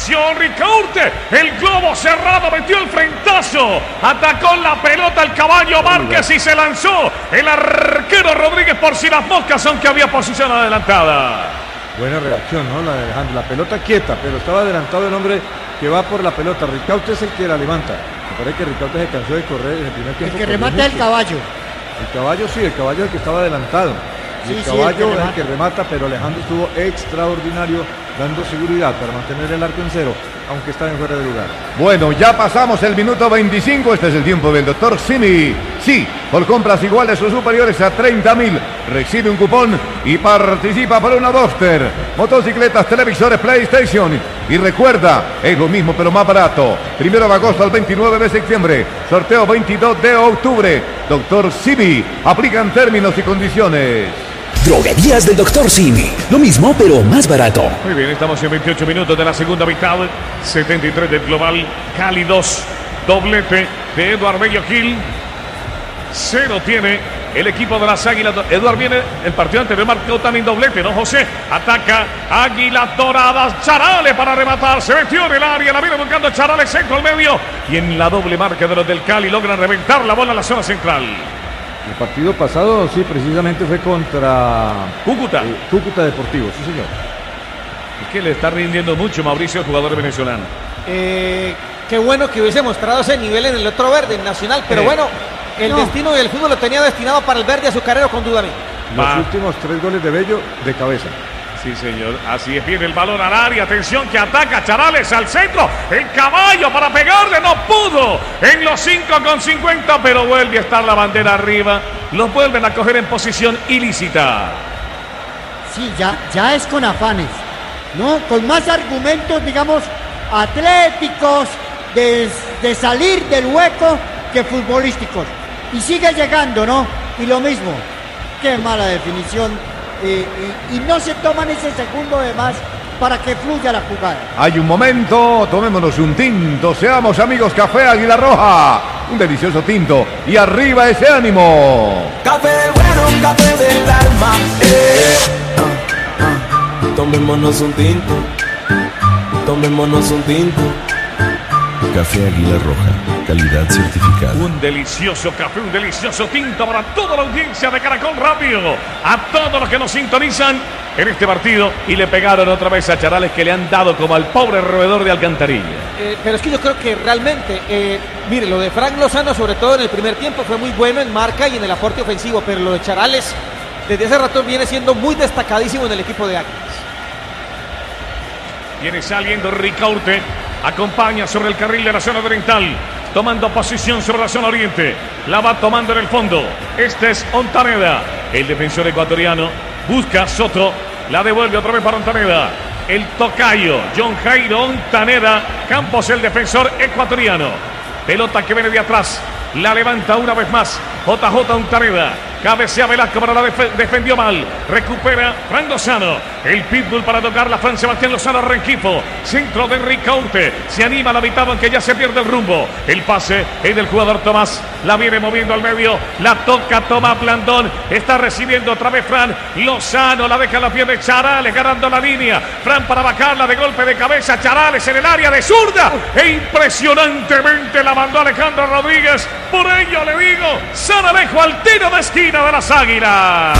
Atención, Ricaurte. El globo cerrado, metió el frentazo. Atacó la pelota el caballo Márquez y se lanzó el arquero Rodríguez por si las moscas, aunque había posición adelantada. Buena reacción, ¿no? La de Alejandro. La pelota quieta, pero estaba adelantado el hombre que va por la pelota. Ricaurte es el que la levanta. Me parece que Ricaurte se cansó de correr en el primer tiempo. El que remata el caballo. El caballo sí, el caballo es el que estaba adelantado. Y el caballo es el que remata, pero Alejandro estuvo extraordinario dando seguridad para mantener el arco en cero, aunque estaba en fuera de lugar. Bueno, ya pasamos el minuto 25, este es el tiempo del doctor Simi. Sí, por compras iguales o superiores a 30.000, recibe un cupón y participa por una Duster, motocicletas, televisores, PlayStation. Y recuerda, es lo mismo pero más barato. 1 de agosto al 29 de septiembre, sorteo 22 de octubre. Doctor Simi, aplican términos y condiciones. Droguerías del Dr. Simi. Lo mismo, pero más barato. Muy bien, estamos en 28 minutos de la segunda mitad. 73 del global. Cali 2. Doblete de Eduard Bello Gil. 0 tiene el equipo de las Águilas. Eduard viene, el partido anterior marcó también doblete, ¿no, José? Ataca Águilas Doradas. Charales para rematar. Se metió en el área. La viene buscando Charales, centro al medio. Y en la doble marca de los del Cali logran reventar la bola en la zona central. El partido pasado, sí, precisamente fue contra Cúcuta. Cúcuta Deportivo, sí, señor. Es que le está rindiendo mucho Mauricio, el jugador venezolano. Qué bueno que hubiese mostrado ese nivel en el otro verde, en Nacional, pero bueno, el destino del fútbol lo tenía destinado para el verde azucarero, con duda mía. Los últimos 3 goles de Bello de cabeza. Sí, señor. Así es, viene el balón al área. Atención que ataca Charales al centro. El caballo para pegarle. No pudo. En los 5,50. Pero vuelve a estar la bandera arriba. Los vuelven a coger en posición ilícita. Sí, ya es con afanes, ¿no? Con más argumentos, digamos, atléticos, de salir del hueco, que futbolísticos. Y sigue llegando, ¿no? Y lo mismo. Qué mala definición. Y no se toman ese segundo de más para que fluya la jugada. Hay un momento, tomémonos un tinto, seamos amigos. Café Águila Roja, un delicioso tinto y arriba ese ánimo. Café bueno, café del alma. Tomémonos un tinto, tomémonos un tinto. Café Águila Roja, calidad certificada. Un delicioso café, un delicioso tinto para toda la audiencia de Caracol Radio. A todos los que nos sintonizan en este partido. Y le pegaron otra vez a Charales, que le han dado como al pobre roedor de alcantarilla. Pero es que yo creo que realmente, mire, lo de Frank Lozano, sobre todo en el primer tiempo, fue muy bueno en marca y en el aporte ofensivo. Pero lo de Charales, desde hace rato viene siendo muy destacadísimo en el equipo de Águilas. Viene saliendo Ricaurte. Acompaña sobre el carril de la zona oriental, tomando posición sobre la zona oriente. La va tomando en el fondo. Este es Ontaneda, el defensor ecuatoriano. Busca Soto, la devuelve otra vez para Ontaneda. El tocayo, John Jairo Ontaneda. Campos, el defensor ecuatoriano. Pelota que viene de atrás, la levanta una vez más JJ Ontaneda. Cabecea Velasco, pero la defendió mal. Recupera Fran Lozano. El pitbull para tocar la Fran Sebastián Lozano Rengifo. Centro de Ricaurte. Se anima a la mitad, aunque ya se pierde el rumbo. El pase es del jugador Tomás. La viene moviendo al medio. La toca Tomás Blandón. Está recibiendo otra vez Fran Lozano. La deja en la piel de Charales, ganando la línea. Fran para bajarla de golpe de cabeza. Charales en el área de zurda. E impresionantemente la mandó Alejandro Rodríguez. Por ello le digo, San Alejo al tiro de esquina de las Águilas.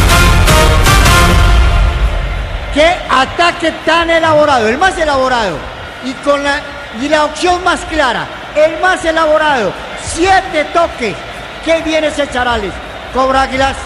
Qué ataque tan elaborado, el más elaborado, y la opción más clara, el más elaborado. 7 toques. Qué bien ese Charales. Cobra Águilas.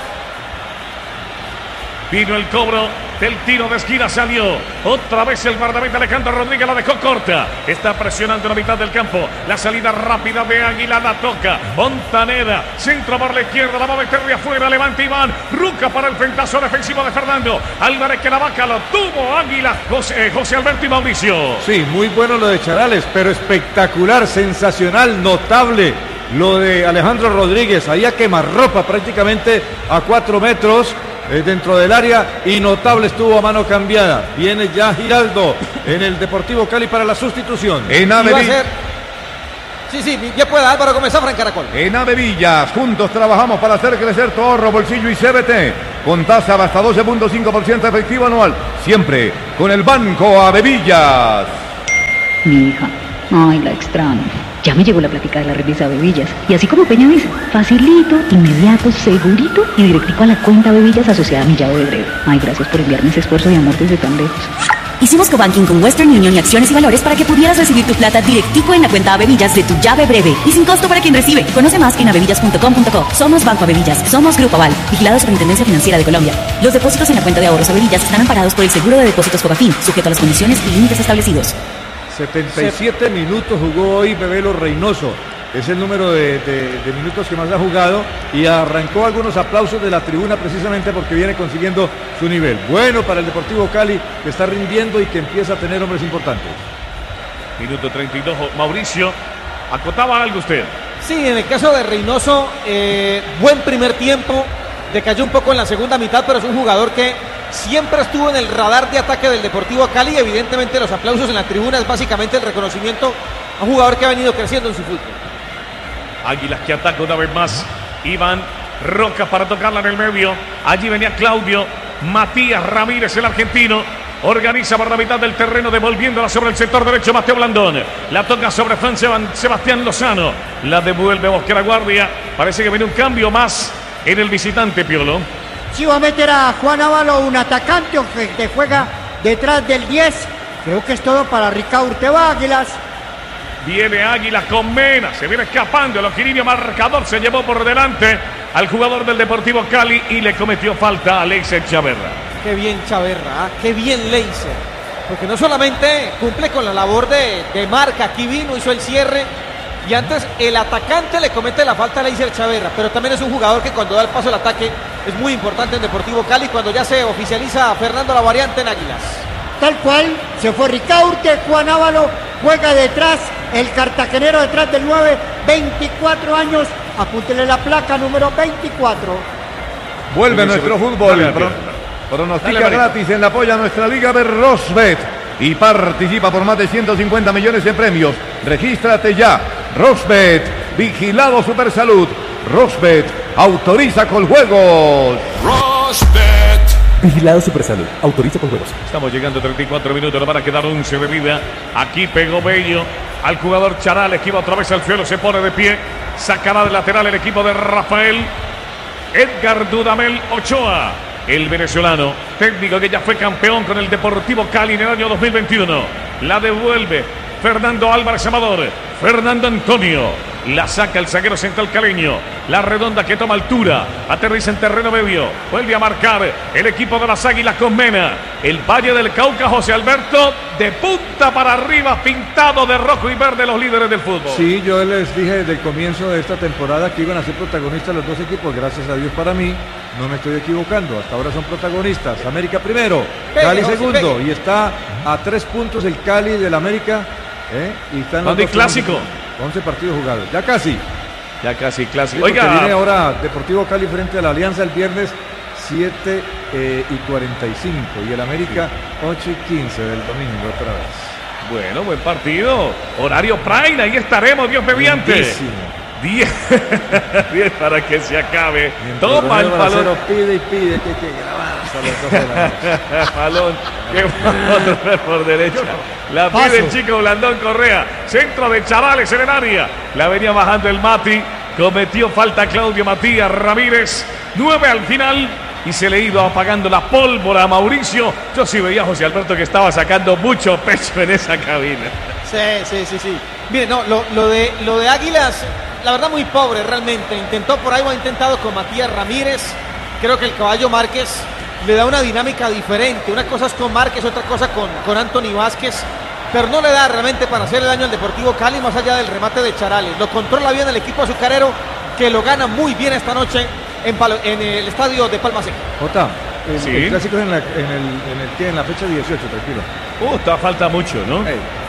Vino el cobro del tiro de esquina, salió otra vez el guardameta Alejandro Rodríguez, la dejó corta. Está presionando en la mitad del campo. La salida rápida de Águila, la toca Montaneda, centro por la izquierda, la va a meter de afuera, levanta Iván Ruca para el frentazo defensivo de Fernando Álvarez, que la vaca lo tuvo Águila. José Alberto y Mauricio. Sí, muy bueno lo de Charales, pero espectacular, sensacional, notable lo de Alejandro Rodríguez, ahí a quemarropa prácticamente a 4 metros. Dentro del área, y notable estuvo a mano cambiada. Viene ya Giraldo en el Deportivo Cali para la sustitución. En Avevilla. Sí, ya puede Álvaro comenzar Fran Caracol. En Avevillas, juntos trabajamos para hacer crecer tu ahorro, bolsillo y CBT. Con tasa hasta 12.5% efectivo anual. Siempre con el Banco Avevillas. Mi hija. Ay, la extraño. Ya me llegó la plática de la revista Bebillas. Y así como Peña dice, facilito, inmediato, segurito y directico a la cuenta Bebillas asociada a mi llave de breve. Ay, gracias por enviarme ese esfuerzo de amor desde tan lejos. Hicimos cobanking con Western Union y Acciones y Valores para que pudieras recibir tu plata directico en la cuenta Bebillas de tu llave breve y sin costo para quien recibe. Conoce más en abebillas.com.co. Somos Banco Bebillas, somos Grupo Aval, vigilado Superintendencia Financiera de Colombia. Los depósitos en la cuenta de ahorros Bebillas están amparados por el Seguro de Depósitos Fogafín, sujeto a las condiciones y límites establecidos. 77 minutos jugó hoy Bebelo Reynoso. Es el número de minutos que más ha jugado y arrancó algunos aplausos de la tribuna precisamente porque viene consiguiendo su nivel. Bueno para el Deportivo Cali, que está rindiendo y que empieza a tener hombres importantes. Minuto 32, Mauricio, ¿acotaba algo usted? Sí, en el caso de Reynoso, buen primer tiempo, decayó un poco en la segunda mitad, pero es un jugador que siempre estuvo en el radar de ataque del Deportivo Cali y evidentemente los aplausos en la tribuna es básicamente el reconocimiento a un jugador que ha venido creciendo en su fútbol. Águilas que ataca una vez más. Iván Roca para tocarla en el medio. Allí venía Claudio. Matías Ramírez, el argentino. Organiza por la mitad del terreno, devolviéndola sobre el sector derecho. Mateo Blandón. La toca sobre Sebastián Lozano. La devuelve Bosquera Guardia. Parece que viene un cambio más en el visitante, Piolo. Sí, va a meter a Juan Ávalo, un atacante que juega detrás del 10. Creo que es todo para Ricardo Urteva. Águilas. Viene Águila con Mena, se viene escapando, el Oquirinio marcador se llevó por delante al jugador del Deportivo Cali y le cometió falta a Leiser Chaverra. Qué bien Chaverra, qué bien Leiser, porque no solamente cumple con la labor de marca, aquí vino, hizo el cierre y antes el atacante le comete la falta a Leiser Chaverra, pero también es un jugador que cuando da el paso al ataque es muy importante en Deportivo Cali cuando ya se oficializa Fernando la variante en Águilas. Tal cual, se fue Ricaurte, Juan Ávalo juega detrás, el cartagenero detrás del 9, 24 años, apúntele la placa número 24. Vuelve nuestro fútbol, pronostica gratis en la polla nuestra liga de Rosbet y participa por más de 150 millones de premios. Regístrate ya, Rosbet, vigilado Supersalud, Rosbet, autoriza con juegos. Rosbet. Vigilado Supersalud, autoriza con juegos. Estamos llegando a 34 minutos, le van a quedar 11 de vida. Aquí pegó Bello al jugador Charal, esquiva otra vez al suelo, se pone de pie, sacará de lateral el equipo de Rafael Edgar Dudamel Ochoa, el venezolano, técnico que ya fue campeón con el Deportivo Cali en el año 2021. La devuelve Fernando Álvarez Amador, Fernando Antonio. La saca el zaguero central caleño. La redonda que toma altura. Aterriza en terreno medio. Vuelve a marcar el equipo de las Águilas con Mena. El Valle del Cauca, José Alberto, de punta para arriba, pintado de rojo y verde los líderes del fútbol. Sí, yo les dije desde el comienzo de esta temporada que iban a ser protagonistas los dos equipos. Gracias a Dios para mí, no me estoy equivocando. Hasta ahora son protagonistas. América primero, Cali segundo. Y está a 3 puntos el Cali del América. Y están los dos clásico. 11 partidos jugados, ya casi clásico. Oiga, viene ahora Deportivo Cali frente a la Alianza el viernes 7 y 45 y el América 8 y 15 del domingo otra vez. Bueno, buen partido, horario prime, ahí estaremos, Dios mediante. 10 para que se acabe. Mientras toma el balón. Pide y pide que grabar hasta las 12 de la noche. Balón, que balón por derecha. La pide el chico Blandón Correa. Centro de Chavales en el área. La venía bajando el Mati. Cometió falta Claudio Matías Ramírez. 9 al final. Y se le ha ido apagando la pólvora a Mauricio. Yo sí veía a José Alberto que estaba sacando mucho pecho en esa cabina. Sí. Mire, no, lo de Águilas, la verdad muy pobre realmente. Intentó por ahí, o ha intentado con Matías Ramírez. Creo que el Caballo Márquez le da una dinámica diferente. Una cosa es con Márquez, otra cosa con Anthony Vázquez. Pero no le da realmente para hacerle daño al Deportivo Cali más allá del remate de Charales. Lo controla bien el equipo azucarero, que lo gana muy bien esta noche en el estadio de Palma Seca. Jota, el clásico es en la fecha 18, tranquilo. Está falta mucho, ¿no?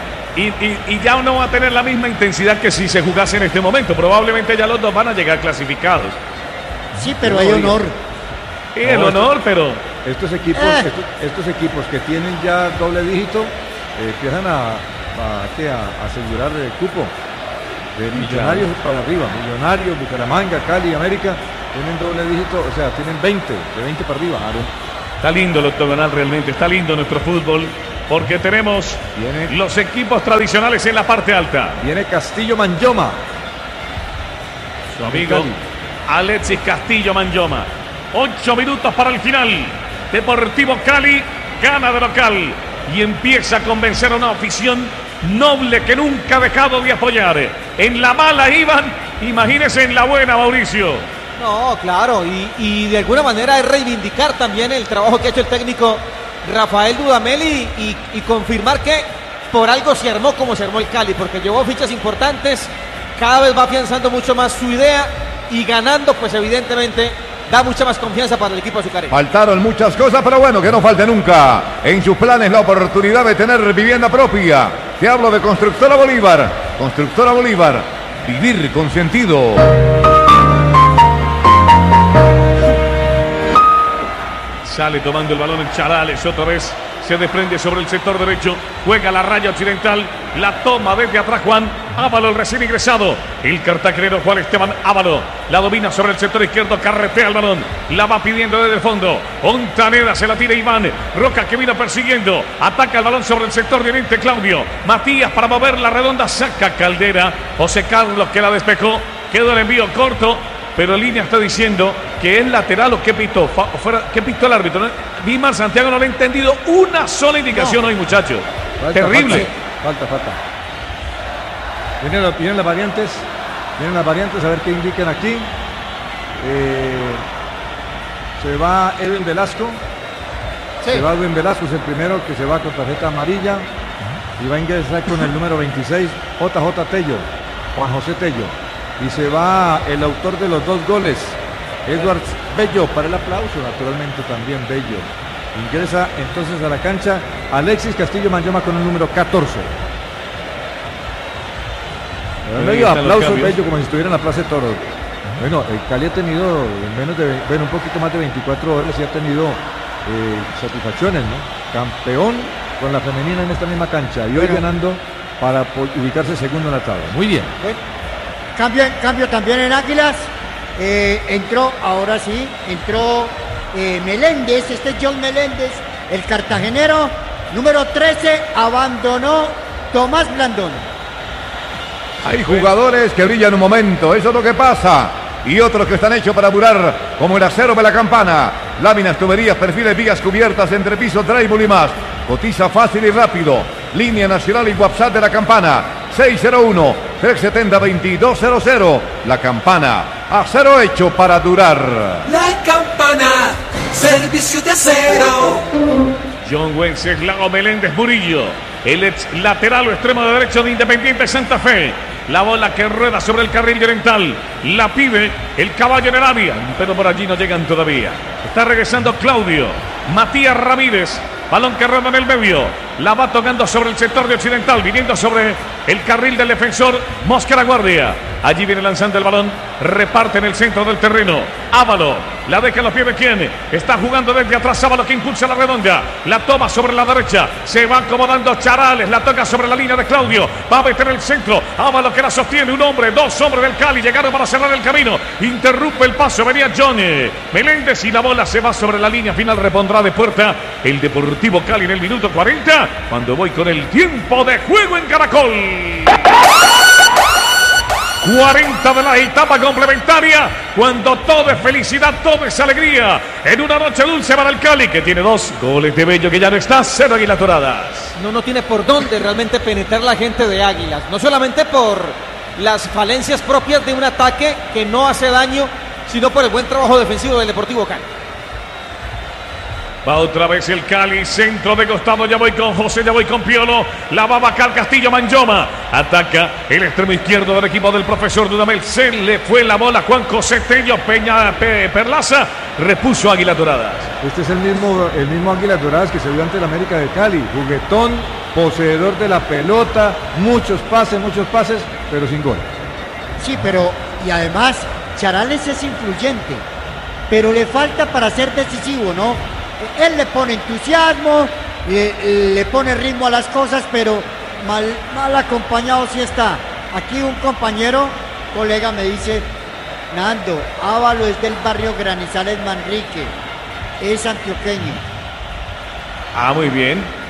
Y ya no va a tener la misma intensidad que si se jugase en este momento. Probablemente ya los dos van a llegar clasificados. Sí, pero hay honor. Sí, el honor, pero estos equipos que tienen ya doble dígito empiezan a asegurar el cupo de Millonarios para arriba. Millonarios, Bucaramanga, Cali, América tienen doble dígito, o sea, tienen 20, de 20 para arriba. Está lindo el octogonal realmente, está lindo nuestro fútbol. porque tenemos los equipos tradicionales en la parte alta. Viene Castillo Manyoma. Su amigo Alexis Castillo Manyoma. 8 minutos para el final. Deportivo Cali gana de local y empieza a convencer a una afición noble que nunca ha dejado de apoyar. En la mala iban, imagínense en la buena, Mauricio. No, claro, y de alguna manera es reivindicar también el trabajo que ha hecho el técnico Rafael Dudamel y confirmar que por algo se armó como se armó el Cali, porque llevó fichas importantes, cada vez va afianzando mucho más su idea y ganando, pues evidentemente da mucha más confianza para el equipo azucarero. Faltaron muchas cosas, pero bueno, que no falte nunca en sus planes la oportunidad de tener vivienda propia. Te hablo de Constructora Bolívar. Constructora Bolívar, vivir con sentido. Sale tomando el balón en Charales, otra vez se desprende sobre el sector derecho, juega la raya occidental, la toma desde atrás Juan Ávalo, el recién ingresado, el cartagenero Juan Esteban Ávalo, la domina sobre el sector izquierdo, carretea el balón, la va pidiendo desde el fondo, Ontaneda se la tira Iván, Roca que vino persiguiendo, ataca el balón sobre el sector de oriente Claudio, Matías para mover la redonda, saca Caldera, José Carlos que la despejó, quedó el envío corto, pero Línea está diciendo que es lateral o qué pitó, qué pitó el árbitro. Dimar Santiago no le ha entendido una sola indicación hoy, muchachos. Terrible. Falta. Vienen las variantes. A ver qué indican aquí. Se va Edwin Velasco. Sí. Se va Edwin Velasco, es el primero que se va con tarjeta amarilla. Y va a ingresar con el número 26, JJ Tello, Juan José Tello. Y se va el autor de los 2 goles, Edward Bello, para el aplauso, naturalmente también Bello. Ingresa entonces a la cancha Alexis Castillo Manyoma con el número 14. Medio aplauso Bello como si estuviera en la Plaza de Toros. Bueno, el Cali ha tenido un poquito más de 24 horas y ha tenido satisfacciones, ¿no? Campeón con la femenina en esta misma cancha y hoy ganando para ubicarse segundo en la tabla. Muy bien. Cambio también en Águilas. Entró Meléndez, John Meléndez, el cartagenero, número 13, abandonó Tomás Blandón. Hay jugadores que brillan un momento, eso es lo que pasa. Y otros que están hechos para durar, como el acero de la Campana. Láminas, tuberías, perfiles, vigas cubiertas, entrepiso, drywall y más. Cotiza fácil y rápido. Línea nacional y WhatsApp de la Campana. 601-370-2200. La Campana, acero hecho para durar. La Campana, servicio de acero. John Wenceslao Meléndez Murillo, el ex lateral o extremo de derecho de Independiente Santa Fe. La bola que rueda sobre el carril oriental. La pide el caballo en el área, pero por allí no llegan todavía. Está regresando Claudio. Matías Ramírez. Balón que rueda en el medio. La va tocando sobre el sector de occidental. Viniendo sobre el carril del defensor Mosca La Guardia. Allí viene lanzando el balón. Reparte en el centro del terreno. Ávalo. La deja en los pies de quién. Está jugando desde atrás Ávalo que impulsa la redonda. La toma sobre la derecha. Se va acomodando Charales. La toca sobre la línea de Claudio. Va a meter el centro. Ávalo que la sostiene. Un hombre, 2 hombres del Cali. Llegaron para cerrar el camino. Interrumpe el paso. Venía Johnny Meléndez y la bola se va sobre la línea final. Repondrá de puerta el Deportivo Cali en el minuto 40. Cuando voy con el tiempo de juego en Caracol. 40 de la etapa complementaria, cuando todo es felicidad, todo es alegría, en una noche dulce para el Cali, que tiene 2 goles de Bello, que ya no está, 0 Águilas Doradas. No tiene por dónde realmente penetrar la gente de Águilas, no solamente por las falencias propias de un ataque que no hace daño, sino por el buen trabajo defensivo del Deportivo Cali. Va otra vez el Cali, centro de costado, ya voy con José, ya voy con Piolo, la va a vacar Castillo Manyoma, ataca el extremo izquierdo del equipo del profesor Dudamel, se le fue la bola Juan José Tello, Perlaza, repuso Águilas Doradas. Este es el mismo Águilas Doradas que se vio ante el América de Cali, juguetón, poseedor de la pelota, muchos pases, pero sin gol. Sí, y además Charales es influyente, pero le falta para ser decisivo, ¿no? Él le pone entusiasmo, le pone ritmo a las cosas, pero mal acompañado sí está. Aquí un colega me dice, Nando, Ávalo es del barrio Granizales Manrique, es antioqueño. Muy bien.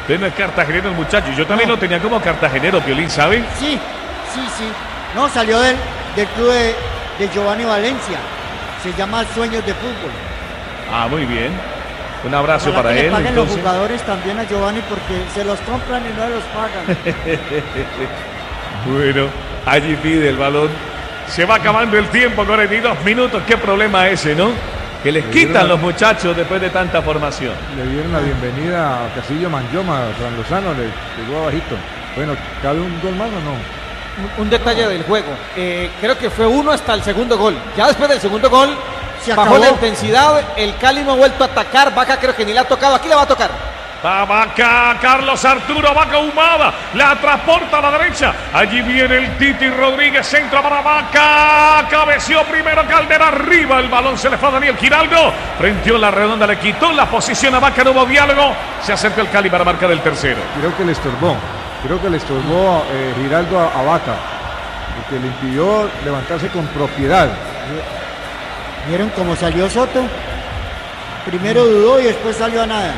Usted no es cartagenero el muchacho. Yo también lo tenía como cartagenero, Piolín, ¿sabe? Sí. No, salió del club de Giovanni Valencia. Se llama Sueños de Fútbol. Ah, muy bien. Un abrazo Ojalá para que él. le paguen Entonces, los jugadores también a Giovanni porque se los compran y no los pagan. bueno, allí pide el balón. Se va acabando el tiempo, 42 minutos. Qué problema ese, ¿no? Que les quitan los muchachos después de tanta formación. Le dieron la bienvenida a Castillo Manjoma, a Fran Lozano, le llegó abajito. Bueno, ¿cabe un gol más o no? Un detalle del juego. Creo que fue uno hasta el segundo gol. Ya después del segundo gol, Se bajó acabó. la intensidad. El Cali no ha vuelto a atacar. Vaca creo que ni la ha tocado. Aquí la va a tocar. Va Vaca, Carlos Arturo, Vaca Humada, la transporta a la derecha. Allí viene el Titi Rodríguez, centro para Vaca. Cabeció primero Caldera, arriba el balón se le fue a Daniel Giraldo. Frenteó la redonda, le quitó la posición a Vaca, no hubo diálogo. Se acerca el Cali para marcar el tercero. Creo que le estorbó Giraldo a Vaca, porque le impidió levantarse con propiedad. ¿Vieron cómo salió Soto? Primero dudó y después salió a nada.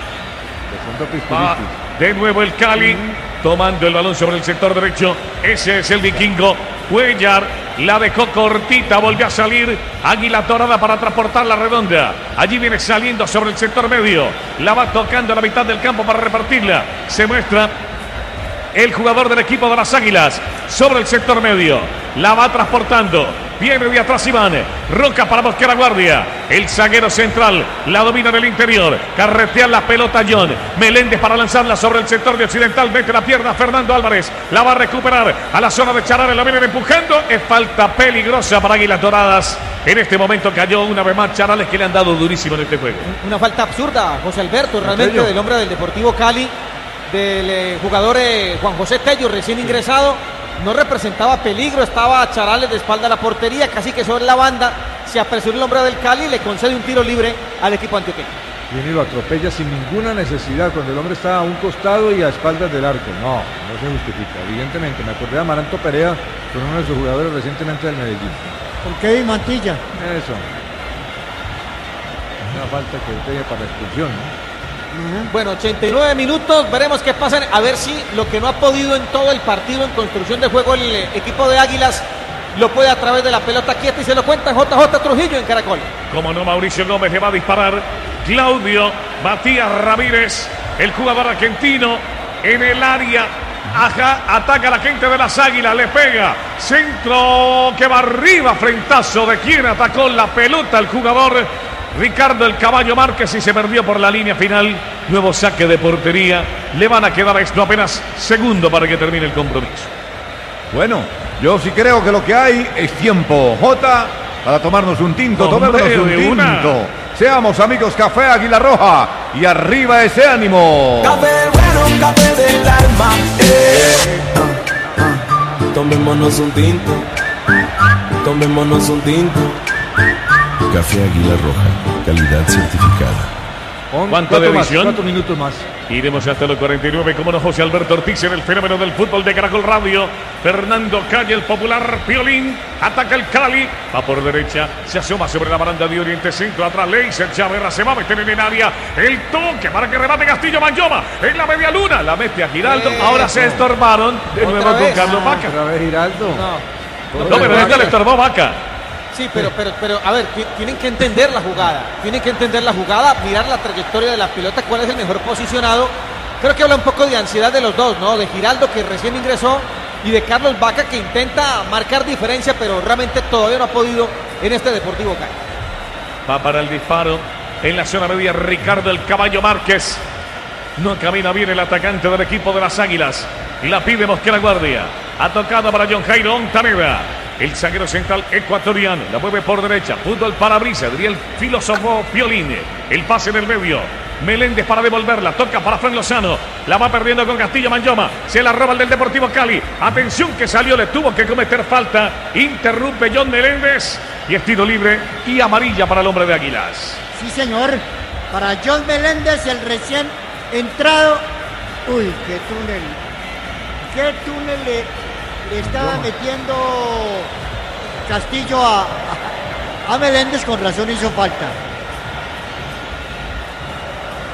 Va de nuevo el Cali, tomando el balón sobre el sector derecho. Ese es el vikingo. Cuellar la dejó cortita, volvió a salir. Águila Dorada para transportar la redonda. Allí viene saliendo sobre el sector medio. La va tocando a la mitad del campo para repartirla. Se muestra el jugador del equipo de las Águilas sobre el sector medio. La va transportando. Viene de atrás Iván. Roca para buscar la guardia. El zaguero central la domina en el interior. Carretea la pelota John. Meléndez para lanzarla sobre el sector de occidental. Mete la pierna Fernando Álvarez. La va a recuperar a la zona de Charales. La vienen empujando. Es falta peligrosa para Águilas Doradas. En este momento cayó una vez más Charales, que le han dado durísimo en este juego. Una falta absurda, José Alberto, realmente Tello. del hombre del Deportivo Cali, del jugador Juan José Tello, recién ingresado. No representaba peligro, estaba Charales de espalda a la portería, casi que sobre la banda. Se apresuró el hombre del Cali y le concede un tiro libre al equipo antioqueño. Viene y lo atropella sin ninguna necesidad, cuando el hombre está a un costado y a espaldas del arco. No se justifica, evidentemente. Me acordé de Amaranto Perea, con uno de sus jugadores recientemente del Medellín. Con Kevin Mantilla. Eso. Una falta que tenía para la expulsión, ¿no? Bueno, 89 minutos, veremos qué pasa. A ver si lo que no ha podido en todo el partido en construcción de juego el equipo de Águilas lo puede a través de la pelota quieta, y se lo cuenta JJ Trujillo en Caracol. Como no, Mauricio Gómez le va a disparar. Claudio Matías Ramírez, el jugador argentino, en el área. Ataca a la gente de las Águilas, le pega. Centro que va arriba, frentazo de quien atacó la pelota, el jugador Ricardo el Caballo Márquez, y se perdió por la línea final. Nuevo saque de portería. Le van a quedar esto apenas segundo para que termine el compromiso. Bueno, yo sí creo que lo que hay es tiempo, Jota, para tomarnos un tinto. Hombre, Tomémonos un de una. tinto. Seamos amigos, Café Águila Roja. Y arriba ese ánimo. Café bueno, café del alma. Tomémonos un tinto. Tomémonos un tinto. Café Águila Roja, calidad certificada. ¿Cuánto de edición? 4 minutos más. Iremos hasta los 49, como no, José Alberto Ortiz en el fenómeno del fútbol de Caracol Radio. Fernando Calle, el popular Piolín, ataca el Cali, va por derecha, se asoma sobre la baranda de Oriente Centro, atrás Leiser Chaverra, se va a meter en el área, el toque para que remate Castillo Manjoma, en la media luna, la mete a Giraldo, ahora se estorbaron, de Otra nuevo con vez. Carlos Vaca. Otra vez Giraldo. No, pero esta le estorbó Vaca. Sí, pero a ver, tienen que entender la jugada, mirar la trayectoria de la pelota, cuál es el mejor posicionado. Creo que habla un poco de ansiedad de los dos, ¿no? De Giraldo, que recién ingresó, y de Carlos Vaca, que intenta marcar diferencia, pero realmente todavía no ha podido en este Deportivo Cali. Va para el disparo en la zona media Ricardo el Caballo Márquez. No camina bien el atacante del equipo de las Águilas. La pide Mosquera Guardia. Ha tocado para John Jairo Ontaneda. El zaguero central ecuatoriano la mueve por derecha. Fútbol para brisa, diría el filósofo Piolín. El pase en el medio. Meléndez para devolverla. Toca para Fran Lozano. La va perdiendo con Castillo Manjoma. Se la roba el del Deportivo Cali. Atención que salió, le tuvo que cometer falta. Interrumpe John Meléndez. Y es tiro libre y amarilla para el hombre de Águilas. Sí, señor. Para John Meléndez, el recién entrado. Uy, qué túnel. Qué túnel le estaba metiendo Castillo a Meléndez, con razón hizo falta.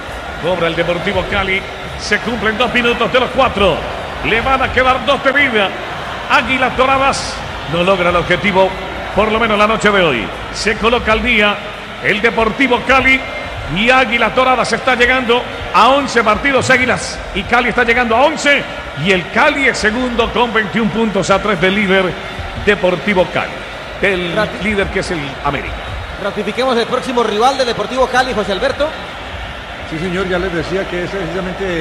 Cobra el Deportivo Cali. Se cumplen 2 minutos de los 4. Le van a quedar 2 de vida. Águilas Doradas no logra el objetivo, por lo menos la noche de hoy. Se coloca al día el Deportivo Cali y Águilas Doradas está llegando a 11 partidos. Águilas y Cali está llegando a 11 y el Cali es segundo con 21 puntos a 3 del líder Deportivo Cali, del líder que es el América. Ratifiquemos el próximo rival del Deportivo Cali, José Alberto. Sí, señor, ya les decía que es precisamente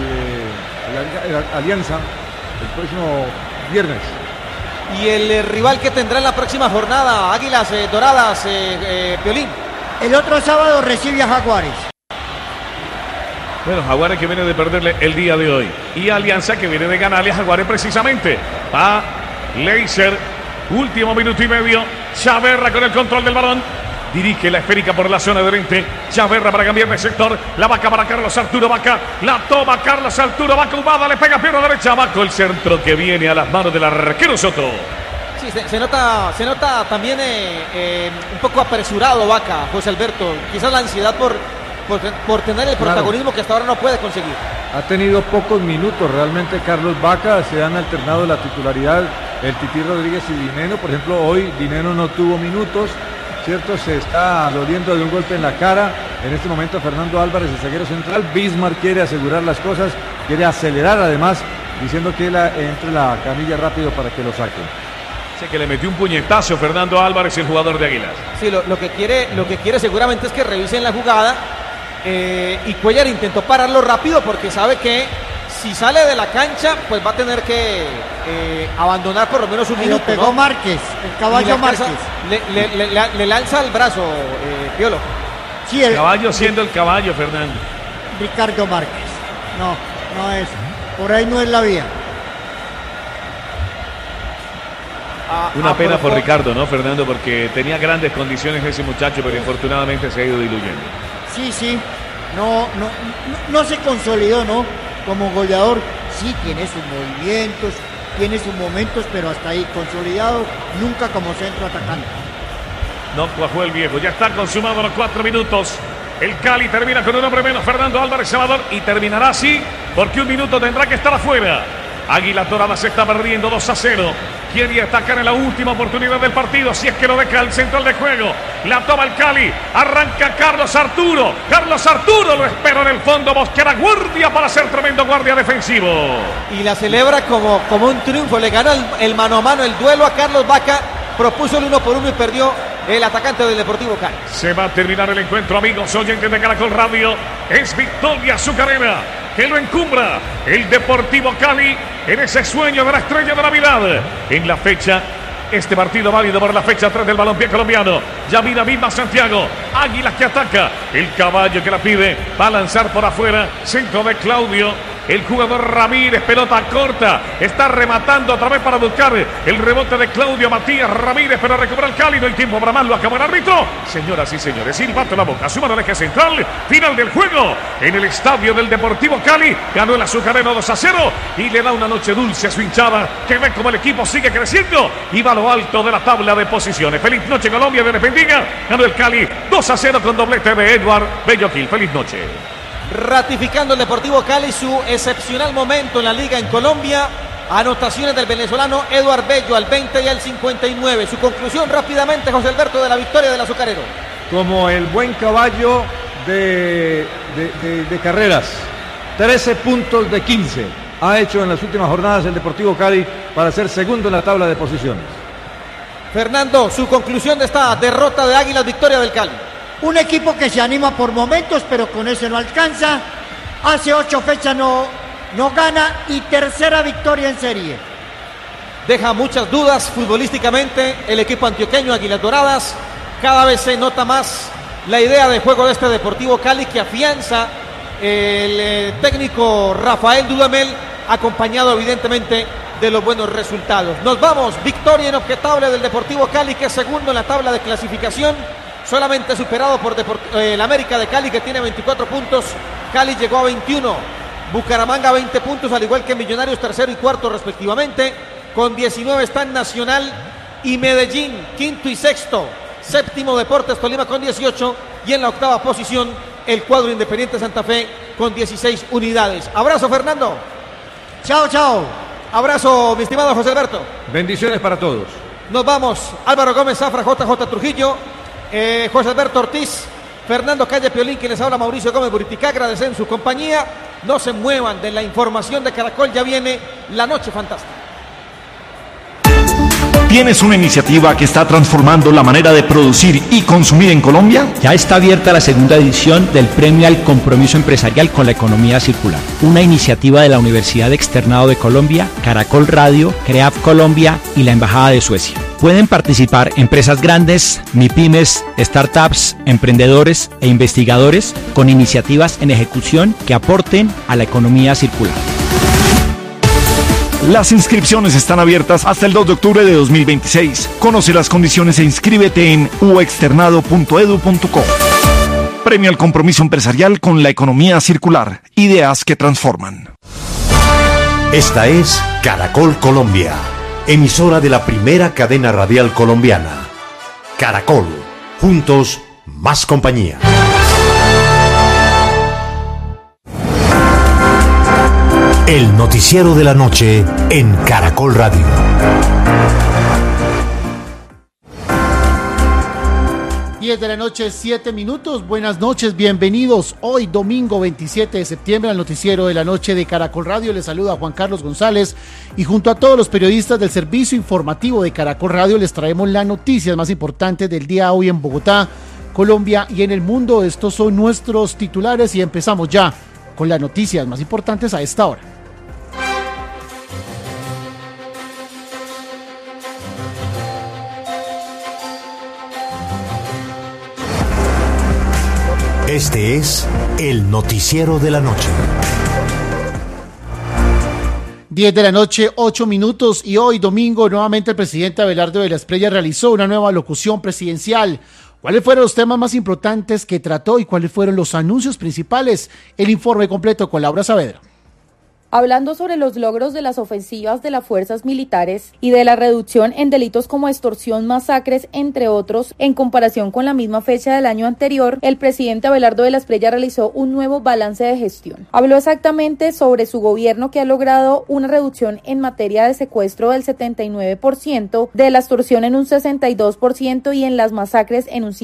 el Alianza el próximo viernes. Y el rival que tendrá en la próxima jornada, Águilas Doradas, Piolín. El otro sábado recibe a Jaguares. Bueno, Jaguares que viene de perderle el día de hoy. Y Alianza que viene de ganarle a Jaguares precisamente. Va Leiser, último minuto y medio. Chaverra con el control del balón. Dirige la esférica por la zona de oriente. Chaverra para cambiar de sector. La vaca para Carlos Arturo Vaca. La toma Carlos Arturo Vaca. Humada le pega pierna derecha. Vaca el centro que viene a las manos del arquero Soto. Sí, se nota también un poco apresurado Vaca, José Alberto. Quizás la ansiedad por tener el protagonismo que hasta ahora no puede conseguir. Ha tenido pocos minutos realmente Carlos Vaca. Se han alternado la titularidad el Tití Rodríguez y Dineno. Por ejemplo, hoy Dineno no tuvo minutos. Cierto, se está doliendo de un golpe en la cara. En este momento Fernando Álvarez, el zaguero central. Bismarck quiere asegurar las cosas, quiere acelerar además, diciendo que entre la camilla rápido para que lo saquen. Sé que le metió un puñetazo Fernando Álvarez, el jugador de Águilas. Sí, lo que quiere seguramente es que revisen la jugada. Y Cuellar intentó pararlo rápido porque sabe que si sale de la cancha, pues va a tener que abandonar por lo menos un minuto. Lo pegó, ¿no? Márquez, el caballo Márquez. Le lanza el brazo, Piolo. Sí, el caballo siendo el caballo, Fernando. Ricardo Márquez. No es. Por ahí no es la vía. Una pena por Ricardo, ¿no, Fernando? Porque tenía grandes condiciones ese muchacho, pero infortunadamente se ha ido diluyendo. Sí. No se consolidó, ¿no? Como goleador, sí tiene sus movimientos, tiene sus momentos, pero hasta ahí, consolidado, nunca como centro atacante. No cuajó el viejo, ya está consumado los 4 minutos. El Cali termina con un hombre menos, Fernando Álvarez Salvador, y terminará así, porque un minuto tendrá que estar afuera. Águilas Doradas se está perdiendo 2-0. Quiere atacar en la última oportunidad del partido, si es que lo deja el central de juego. La toma el Cali, arranca Carlos Arturo. Carlos Arturo lo espera en el fondo, Mosquera guardia para ser tremendo guardia defensivo. Y la celebra como un triunfo, le ganó el mano a mano, el duelo a Carlos Vaca, propuso el 1-1 y perdió el atacante del Deportivo Cali. Se va a terminar el encuentro, amigos oyentes de Caracol Radio. Es victoria azucarera que lo encumbra el Deportivo Cali en ese sueño de la estrella de Navidad. En la fecha, este partido válido por la fecha 3 del balompié colombiano. Ya mira misma Santiago. Águilas que ataca. El caballo que la pide. Va a lanzar por afuera. Centro de Claudio. El jugador Ramírez, pelota corta. Está rematando otra vez para buscar el rebote de Claudio Matías Ramírez, pero recupera el Cali. No hay tiempo para más, lo acabó el árbitro. Señoras y señores, silbato en la boca. Suma al eje central. Final del juego en el estadio del Deportivo Cali. Ganó el azucarero 2-0 y le da una noche dulce a su hinchada, que ve como el equipo sigue creciendo y va a lo alto de la tabla de posiciones. Feliz noche, Colombia, Dios les bendiga. Ganó el Cali 2-0 con doblete de Edward Belloquil. Feliz noche. Ratificando el Deportivo Cali su excepcional momento en la liga en Colombia. Anotaciones del venezolano Eduard Bello al 20 y al 59. Su conclusión rápidamente, José Alberto, de la victoria del azucarero. Como el buen caballo de carreras. 13 puntos de 15 ha hecho en las últimas jornadas el Deportivo Cali para ser segundo en la tabla de posiciones. Fernando, su conclusión de esta derrota de Águilas, victoria del Cali. Un equipo que se anima por momentos, pero con ese no alcanza. Hace 8 fechas no gana y tercera victoria en serie. Deja muchas dudas futbolísticamente el equipo antioqueño Águilas Doradas. Cada vez se nota más la idea de juego de este Deportivo Cali, que afianza el técnico Rafael Dudamel, acompañado evidentemente de los buenos resultados. Nos vamos, victoria inobjetable del Deportivo Cali, que es segundo en la tabla de clasificación, solamente superado por el América de Cali, que tiene 24 puntos. Cali llegó a 21, Bucaramanga 20 puntos, al igual que Millonarios tercero y cuarto respectivamente. Con 19 están Nacional y Medellín, quinto y sexto. Séptimo Deportes Tolima con 18 y en la octava posición el cuadro Independiente Santa Fe con 16 unidades. Abrazo, Fernando. Chao, chao. Abrazo, mi estimado José Alberto. Bendiciones para todos. Nos vamos. Álvaro Gómez Zafra, JJ Trujillo, José Alberto Ortiz, Fernando Calle Piolín, que les habla Mauricio Gómez Buriticá. Agradecen su compañía. No se muevan de la información de Caracol. Ya viene la Noche Fantástica. ¿Tienes una iniciativa que está transformando la manera de producir y consumir en Colombia? Ya está abierta la segunda edición del Premio al Compromiso Empresarial con la Economía Circular, una iniciativa de la Universidad Externado de Colombia, Caracol Radio, CREAF Colombia y la Embajada de Suecia. Pueden participar empresas grandes, MIPYMES, startups, emprendedores e investigadores con iniciativas en ejecución que aporten a la economía circular. Las inscripciones están abiertas hasta el 2 de octubre de 2026. Conoce las condiciones e inscríbete en uexternado.edu.co. Premio al Compromiso Empresarial con la Economía Circular. Ideas que transforman. Esta es Caracol Colombia, emisora de la primera cadena radial colombiana. Caracol, juntos, más compañía. El noticiero de la noche en Caracol Radio. De la noche, 7 minutos. Buenas noches, bienvenidos. Hoy, domingo 27 de septiembre, al noticiero de la noche de Caracol Radio. Les saluda Juan Carlos González y junto a todos los periodistas del servicio informativo de Caracol Radio les traemos las noticias más importantes del día hoy en Bogotá, Colombia y en el mundo. Estos son nuestros titulares y empezamos ya con las noticias más importantes a esta hora. Este es el noticiero de la noche. 10 de la noche, 8 minutos, y hoy domingo nuevamente el presidente Abelardo de la Espriella realizó una nueva locución presidencial. ¿Cuáles fueron los temas más importantes que trató y cuáles fueron los anuncios principales? El informe completo con Laura Saavedra. Hablando sobre los logros de las ofensivas de las fuerzas militares y de la reducción en delitos como extorsión, masacres, entre otros, en comparación con la misma fecha del año anterior, el presidente Abelardo de la Espriella realizó un nuevo balance de gestión. Habló exactamente sobre su gobierno, que ha logrado una reducción en materia de secuestro del 79%, de la extorsión en un 62% y en las masacres en un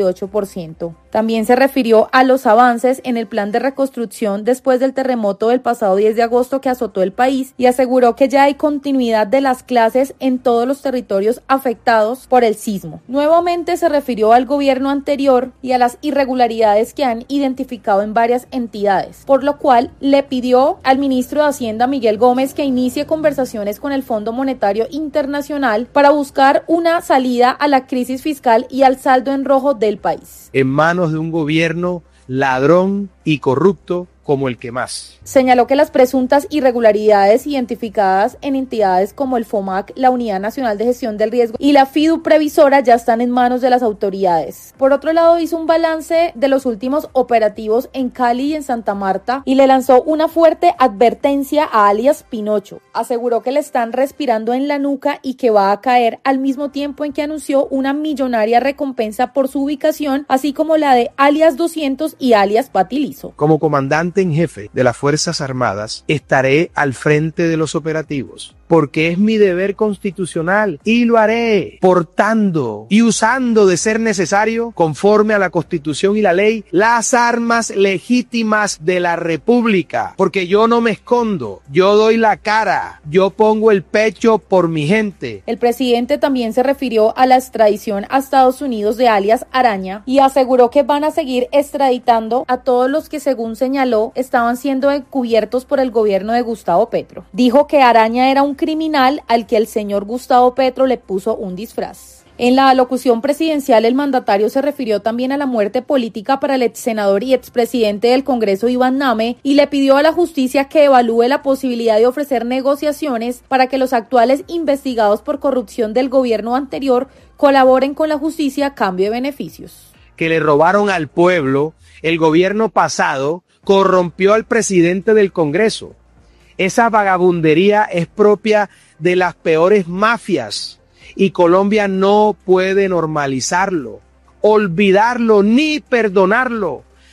58%. También se refirió a los avances en el plan de reconstrucción después del terremoto del pasado 10 de agosto que azotó el país y aseguró que ya hay continuidad de las clases en todos los territorios afectados por el sismo. Nuevamente se refirió al gobierno anterior y a las irregularidades que han identificado en varias entidades, por lo cual le pidió al ministro de Hacienda, Miguel Gómez, que inicie conversaciones con el Fondo Monetario Internacional para buscar una salida a la crisis fiscal y al saldo en rojo del país. En manos de un gobierno ladrón y corrupto como el que más. Señaló que las presuntas irregularidades identificadas en entidades como el FOMAC, la Unidad Nacional de Gestión del Riesgo y la FIDU Previsora ya están en manos de las autoridades. Por otro lado, hizo un balance de los últimos operativos en Cali y en Santa Marta y le lanzó una fuerte advertencia a alias Pinocho. Aseguró que le están respirando en la nuca y que va a caer, al mismo tiempo en que anunció una millonaria recompensa por su ubicación, así como la de alias 200 y alias Patilizo. Como comandante en jefe de las Fuerzas Armadas, estaré al frente de los operativos, porque es mi deber constitucional y lo haré portando y usando, de ser necesario, conforme a la Constitución y la ley, las armas legítimas de la República, porque yo no me escondo, yo doy la cara, yo pongo el pecho por mi gente. El presidente también se refirió a la extradición a Estados Unidos de alias Araña y aseguró que van a seguir extraditando a todos los que, según señaló, estaban siendo encubiertos por el gobierno de Gustavo Petro. Dijo que Araña era un criminal al que el señor Gustavo Petro le puso un disfraz. En la alocución presidencial, el mandatario se refirió también a la muerte política para el ex senador y expresidente del Congreso, Iván Name, y le pidió a la justicia que evalúe la posibilidad de ofrecer negociaciones para que los actuales investigados por corrupción del gobierno anterior colaboren con la justicia a cambio de beneficios. Que le robaron al pueblo, el gobierno pasado corrompió al presidente del Congreso. Esa vagabundería es propia de las peores mafias y Colombia no puede normalizarlo, olvidarlo ni perdonarlo.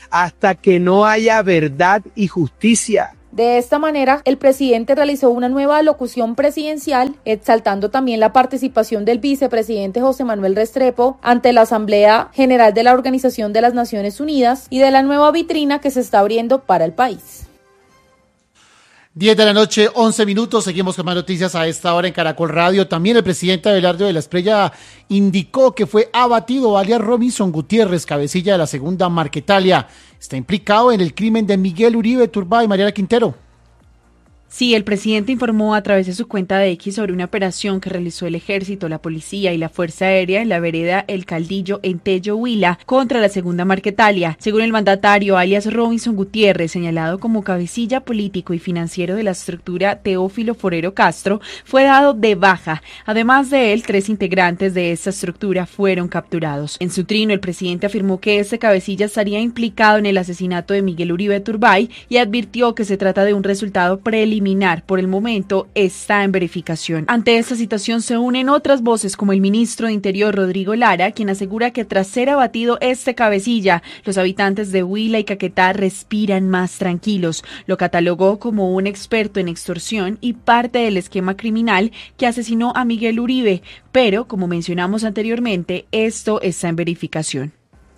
hasta que no haya verdad y justicia. De esta manera, el presidente realizó una nueva alocución presidencial, exaltando también la participación del vicepresidente José Manuel Restrepo ante la Asamblea General de la Organización de las Naciones Unidas y de la nueva vitrina que se está abriendo para el país. 10 de la noche, 11 minutos. Seguimos con más noticias a esta hora en Caracol Radio. También el presidente Abelardo de la Espriella indicó que fue abatido alias Robinson Gutiérrez, cabecilla de la segunda Marquetalia. Está implicado en el crimen de Miguel Uribe Turbay. Mariana Quintero. Sí, el presidente informó a través de su cuenta de X sobre una operación que realizó el Ejército, la Policía y la Fuerza Aérea en la vereda El Caldillo en Tello, Huila, contra la segunda Marquetalia. Según el mandatario, alias Robinson Gutiérrez, señalado como cabecilla político y financiero de la estructura Teófilo Forero Castro, fue dado de baja. Además de él, 3 integrantes de esta estructura fueron capturados. En su trino, el presidente afirmó que este cabecilla estaría implicado en el asesinato de Miguel Uribe Turbay y advirtió que se trata de un resultado preliminar. Por el momento está en verificación. Ante esta situación se unen otras voces como el ministro de Interior Rodrigo Lara, quien asegura que tras ser abatido este cabecilla, los habitantes de Huila y Caquetá respiran más tranquilos. Lo catalogó como un experto en extorsión y parte del esquema criminal que asesinó a Miguel Uribe, pero como mencionamos anteriormente, esto está en verificación.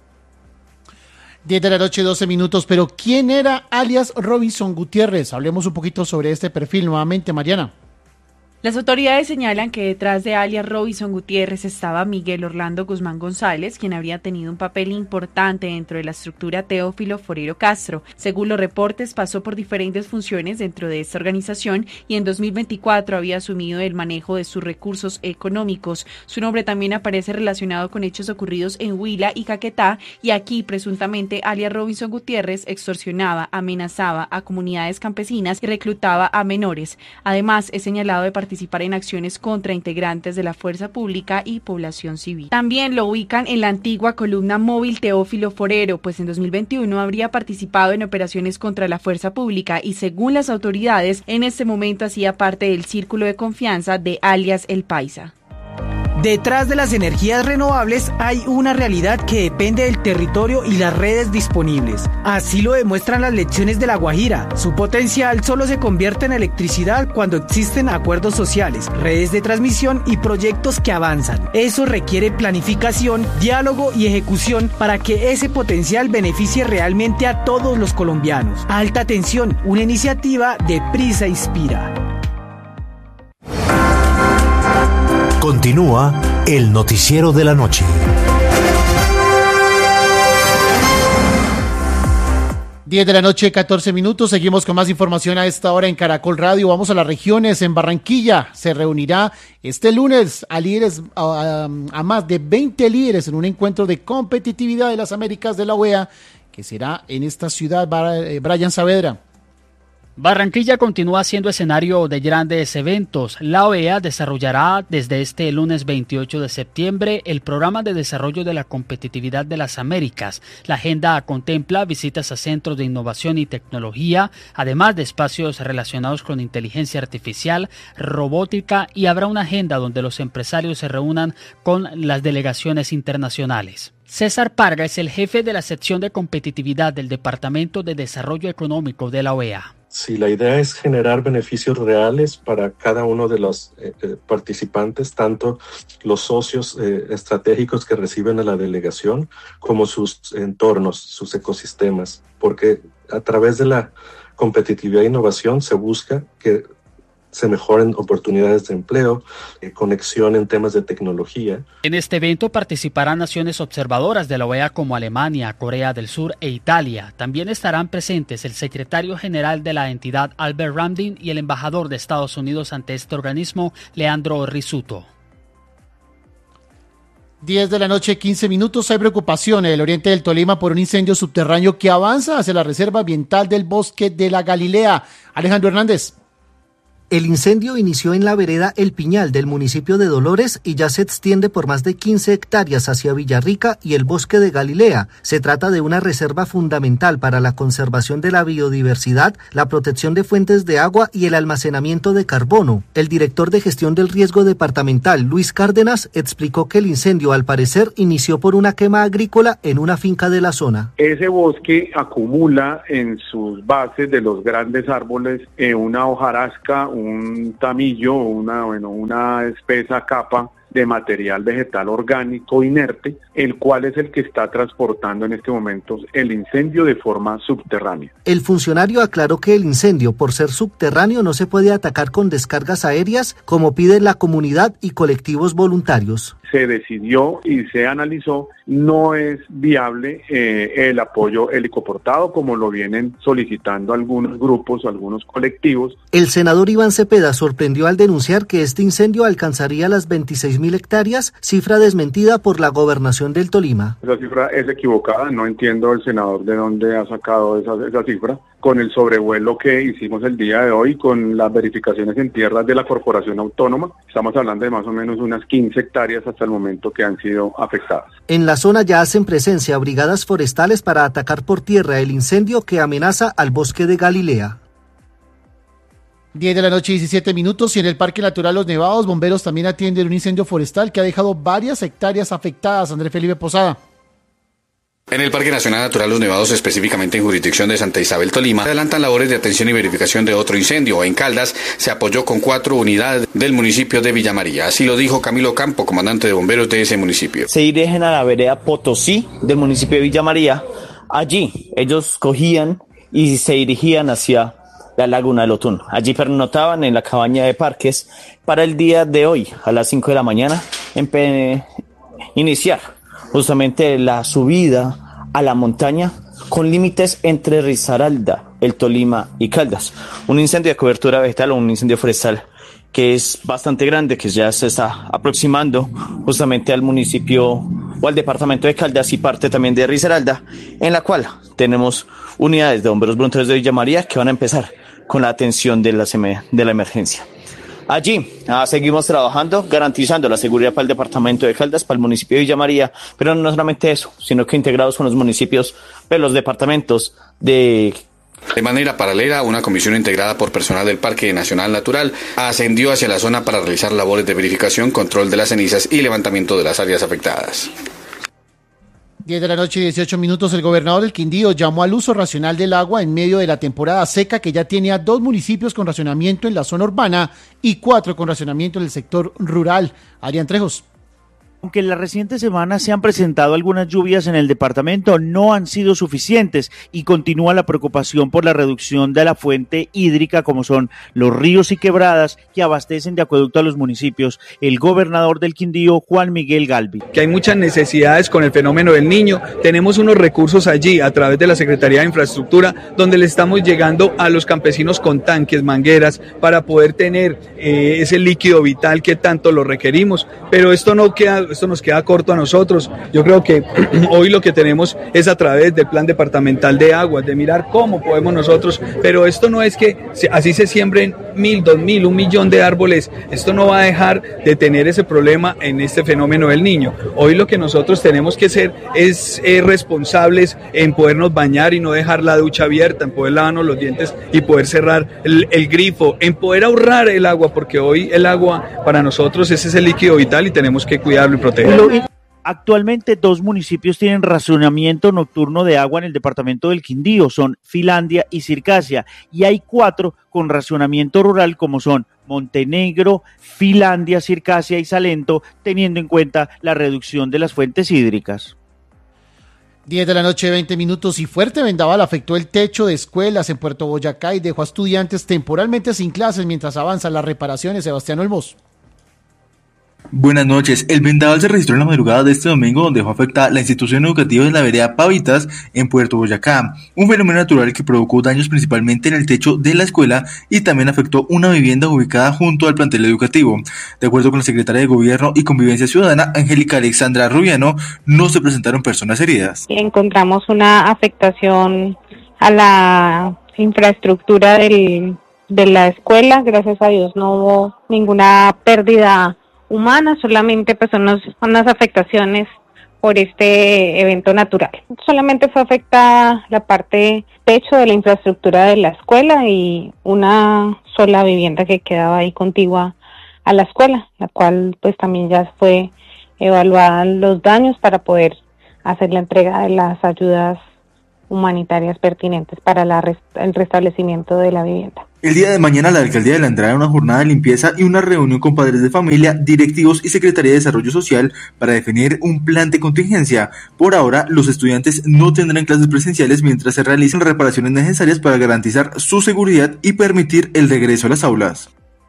10 de la noche, 12 minutos, pero ¿quién era alias Robinson Gutiérrez? Hablemos un poquito sobre este perfil nuevamente, Mariana. Las autoridades señalan que detrás de alias Robinson Gutiérrez estaba Miguel Orlando Guzmán González, quien habría tenido un papel importante dentro de la estructura Teófilo Forero Castro. Según los reportes, pasó por diferentes funciones dentro de esta organización y en 2024 había asumido el manejo de sus recursos económicos. Su nombre también aparece relacionado con hechos ocurridos en Huila y Caquetá, y aquí presuntamente alias Robinson Gutiérrez extorsionaba, amenazaba a comunidades campesinas y reclutaba a menores. Además, es señalado de participar en acciones contra integrantes de la fuerza pública y población civil. También lo ubican en la antigua columna móvil Teófilo Forero, pues en 2021 habría participado en operaciones contra la fuerza pública y según las autoridades, en este momento hacía parte del círculo de confianza de alias El Paisa. Detrás de las energías renovables hay una realidad que depende del territorio y las redes disponibles. Así lo demuestran las lecciones de La Guajira. Su potencial solo se convierte en electricidad cuando existen acuerdos sociales, redes de transmisión y proyectos que avanzan. Eso requiere planificación, diálogo y ejecución para que ese potencial beneficie realmente a todos los colombianos. Alta Tensión, una iniciativa de Prisa Inspira. Continúa el noticiero de la noche. 10 de la noche, 14 minutos. Seguimos con más información a esta hora en Caracol Radio. Vamos a las regiones. En Barranquilla se reunirá este lunes a más de 20 líderes en un encuentro de competitividad de las Américas de la OEA que será en esta ciudad. Brian Saavedra. Barranquilla continúa siendo escenario de grandes eventos. La OEA desarrollará desde este lunes 28 de septiembre el programa de desarrollo de la competitividad de las Américas. La agenda contempla visitas a centros de innovación y tecnología, además de espacios relacionados con inteligencia artificial, robótica, y habrá una agenda donde los empresarios se reúnan con las delegaciones internacionales. César Parga es el jefe de la sección de competitividad del Departamento de Desarrollo Económico de la OEA. Sí, la idea es generar beneficios reales para cada uno de los participantes, tanto los socios estratégicos que reciben a la delegación como sus entornos, sus ecosistemas, porque a través de la competitividad e innovación se busca que se mejoren oportunidades de empleo, conexión en temas de tecnología. En este evento participarán naciones observadoras de la OEA como Alemania, Corea del Sur e Italia. También estarán presentes el secretario general de la entidad, Albert Ramdin, y el embajador de Estados Unidos ante este organismo, Leandro Risuto. 10 de la noche, 15 minutos. Hay preocupación en el oriente del Tolima por un incendio subterráneo que avanza hacia la reserva ambiental del bosque de la Galilea. Alejandro Hernández. El incendio inició en la vereda El Piñal del municipio de Dolores y ya se extiende por más de 15 hectáreas hacia Villarrica y el bosque de Galilea. Se trata de una reserva fundamental para la conservación de la biodiversidad, la protección de fuentes de agua y el almacenamiento de carbono. El director de gestión del riesgo departamental, Luis Cárdenas, explicó que el incendio al parecer inició por una quema agrícola en una finca de la zona. Ese bosque acumula en sus bases de los grandes árboles una hojarasca, un tamillo, una espesa capa de material vegetal orgánico inerte, el cual es el que está transportando en este momento el incendio de forma subterránea. El funcionario aclaró que el incendio, por ser subterráneo, no se puede atacar con descargas aéreas, como pide la comunidad y colectivos voluntarios. Se decidió y se analizó, no es viable el apoyo helicoportado como lo vienen solicitando algunos grupos, algunos colectivos. El senador Iván Cepeda sorprendió al denunciar que este incendio alcanzaría las 26.000 hectáreas, cifra desmentida por la gobernación del Tolima. Esa cifra es equivocada, no entiendo el senador de dónde ha sacado esa cifra. Con el sobrevuelo que hicimos el día de hoy, con las verificaciones en tierras de la Corporación Autónoma, estamos hablando de más o menos unas 15 hectáreas hasta el momento que han sido afectadas. En la zona ya hacen presencia brigadas forestales para atacar por tierra el incendio que amenaza al bosque de Galilea. 10 de la noche, 17 minutos, y en el Parque Natural Los Nevados, bomberos también atienden un incendio forestal que ha dejado varias hectáreas afectadas. Andrés Felipe Posada. En el Parque Nacional Natural Los Nevados, específicamente en jurisdicción de Santa Isabel, Tolima, se adelantan labores de atención y verificación de otro incendio. En Caldas se apoyó con 4 unidades del municipio de Villa María. Así lo dijo Camilo Campo, comandante de bomberos de ese municipio. Se dirigen a la vereda Potosí del municipio de Villa María. Allí ellos cogían y se dirigían hacia la Laguna del Otún. Allí pernotaban en la cabaña de Parques para el día de hoy, a las 5 de la mañana, iniciar justamente la subida a la montaña con límites entre Risaralda, el Tolima y Caldas. Un incendio de cobertura vegetal o un incendio forestal que es bastante grande, que ya se está aproximando justamente al municipio o al departamento de Caldas y parte también de Risaralda, en la cual tenemos unidades de bomberos voluntarios de Villa María que van a empezar con la atención de la emergencia. Allí seguimos trabajando, garantizando la seguridad para el departamento de Caldas, para el municipio de Villa María, pero no solamente eso, sino que integrados con los municipios, pero los departamentos de... De manera paralela, una comisión integrada por personal del Parque Nacional Natural ascendió hacia la zona para realizar labores de verificación, control de las cenizas y levantamiento de las áreas afectadas. 10 de la noche, 18 minutos, el gobernador del Quindío llamó al uso racional del agua en medio de la temporada seca que ya tiene a 2 municipios con racionamiento en la zona urbana y 4 con racionamiento en el sector rural. Adrián Trejos. Aunque en las recientes semanas se han presentado algunas lluvias en el departamento, no han sido suficientes y continúa la preocupación por la reducción de la fuente hídrica como son los ríos y quebradas que abastecen de acueducto a los municipios. El gobernador del Quindío, Juan Miguel Galvi. Que hay muchas necesidades con el fenómeno del Niño. Tenemos unos recursos allí a través de la Secretaría de Infraestructura donde le estamos llegando a los campesinos con tanques, mangueras para poder tener ese líquido vital que tanto lo requerimos, pero esto nos queda corto a nosotros. Yo creo que hoy lo que tenemos es a través del Plan Departamental de Aguas, de mirar cómo podemos nosotros, pero esto no es que así se siembren 1.000, 2.000, 1.000.000 de árboles, esto no va a dejar de tener ese problema en este fenómeno del Niño. Hoy lo que nosotros tenemos que ser es responsables en podernos bañar y no dejar la ducha abierta, en poder lavarnos los dientes y poder cerrar el grifo, en poder ahorrar el agua, porque hoy el agua para nosotros es ese líquido vital y tenemos que cuidarlo y protegerlo. Actualmente 2 municipios tienen racionamiento nocturno de agua en el departamento del Quindío, son Filandia y Circasia, y hay 4 con racionamiento rural como son Montenegro, Filandia, Circasia y Salento, teniendo en cuenta la reducción de las fuentes hídricas. 10 de la noche, 20 minutos, y fuerte vendaval afectó el techo de escuelas en Puerto Boyacá y dejó a estudiantes temporalmente sin clases mientras avanzan las reparaciones. Sebastián Olmos. Buenas noches. El vendaval se registró en la madrugada de este domingo donde dejó afectada la institución educativa de la vereda Pavitas en Puerto Boyacá, un fenómeno natural que provocó daños principalmente en el techo de la escuela y también afectó una vivienda ubicada junto al plantel educativo. De acuerdo con la secretaria de Gobierno y Convivencia Ciudadana, Angélica Alexandra Rubiano, no se presentaron personas heridas. Encontramos una afectación a la infraestructura del de la escuela. Gracias a Dios no hubo ninguna pérdida humana, solamente pues unas afectaciones por este evento natural. Solamente fue afectada la parte techo de la infraestructura de la escuela y una sola vivienda que quedaba ahí contigua a la escuela, la cual pues también ya fue evaluada los daños para poder hacer la entrega de las ayudas humanitarias pertinentes para el restablecimiento de la vivienda. El día de mañana la alcaldía adelantará una jornada de limpieza y una reunión con padres de familia, directivos y Secretaría de Desarrollo Social para definir un plan de contingencia. Por ahora, los estudiantes no tendrán clases presenciales mientras se realicen reparaciones necesarias para garantizar su seguridad y permitir el regreso a las aulas.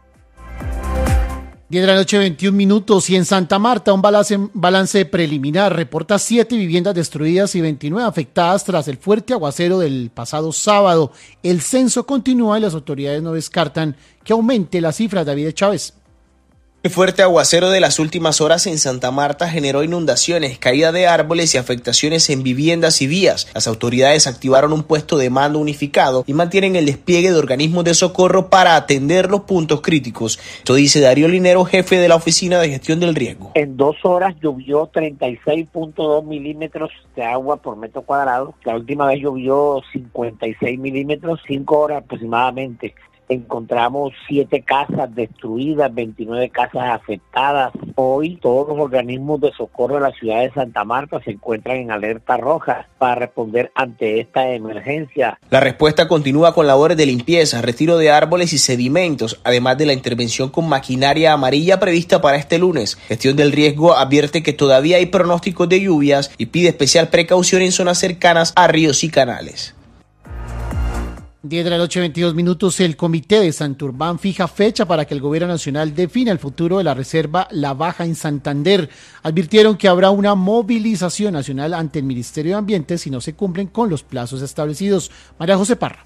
10 de la noche, 21 minutos, y en Santa Marta un balance preliminar reporta 7 viviendas destruidas y 29 afectadas tras el fuerte aguacero del pasado sábado. El censo continúa y las autoridades no descartan que aumente la cifra. David Chávez. El fuerte aguacero de las últimas horas en Santa Marta generó inundaciones, caída de árboles y afectaciones en viviendas y vías. Las autoridades activaron un puesto de mando unificado y mantienen el despliegue de organismos de socorro para atender los puntos críticos. Esto dice Darío Linero, jefe de la Oficina de Gestión del Riesgo. En 2 horas llovió 36.2 milímetros de agua por metro cuadrado. La última vez llovió 56 milímetros, 5 horas aproximadamente. Encontramos 7 casas destruidas, 29 casas afectadas. Hoy todos los organismos de socorro de la ciudad de Santa Marta se encuentran en alerta roja para responder ante esta emergencia. La respuesta continúa con labores de limpieza, retiro de árboles y sedimentos, además de la intervención con maquinaria amarilla prevista para este lunes. Gestión del Riesgo advierte que todavía hay pronósticos de lluvias y pide especial precaución en zonas cercanas a ríos y canales. 10 de la noche, 22 minutos, el Comité de Santurbán fija fecha para que el Gobierno Nacional defina el futuro de la reserva La Baja en Santander. Advirtieron que habrá una movilización nacional ante el Ministerio de Ambiente si no se cumplen con los plazos establecidos. María José Parra.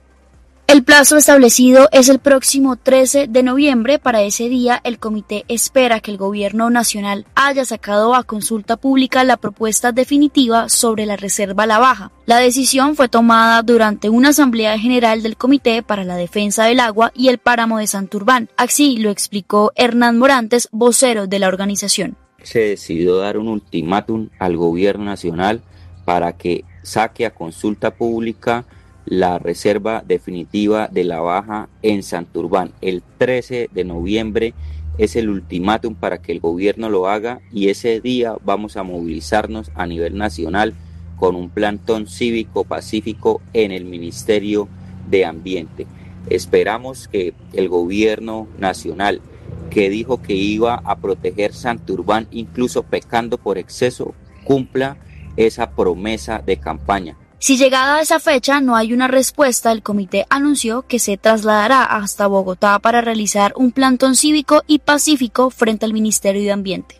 El plazo establecido es el próximo 13 de noviembre. Para ese día, el comité espera que el gobierno nacional haya sacado a consulta pública la propuesta definitiva sobre la reserva La Baja. La decisión fue tomada durante una asamblea general del Comité para la Defensa del Agua y el Páramo de Santurbán. Así lo explicó Hernán Morantes, vocero de la organización. Se decidió dar un ultimátum al gobierno nacional para que saque a consulta pública la reserva definitiva de La Baja en Santurbán. El 13 de noviembre es el ultimátum para que el gobierno lo haga y ese día vamos a movilizarnos a nivel nacional con un plantón cívico pacífico en el Ministerio de Ambiente. Esperamos que el gobierno nacional, que dijo que iba a proteger Santurbán incluso pecando por exceso, cumpla esa promesa de campaña. Si llegada a esa fecha no hay una respuesta, el comité anunció que se trasladará hasta Bogotá para realizar un plantón cívico y pacífico frente al Ministerio de Ambiente.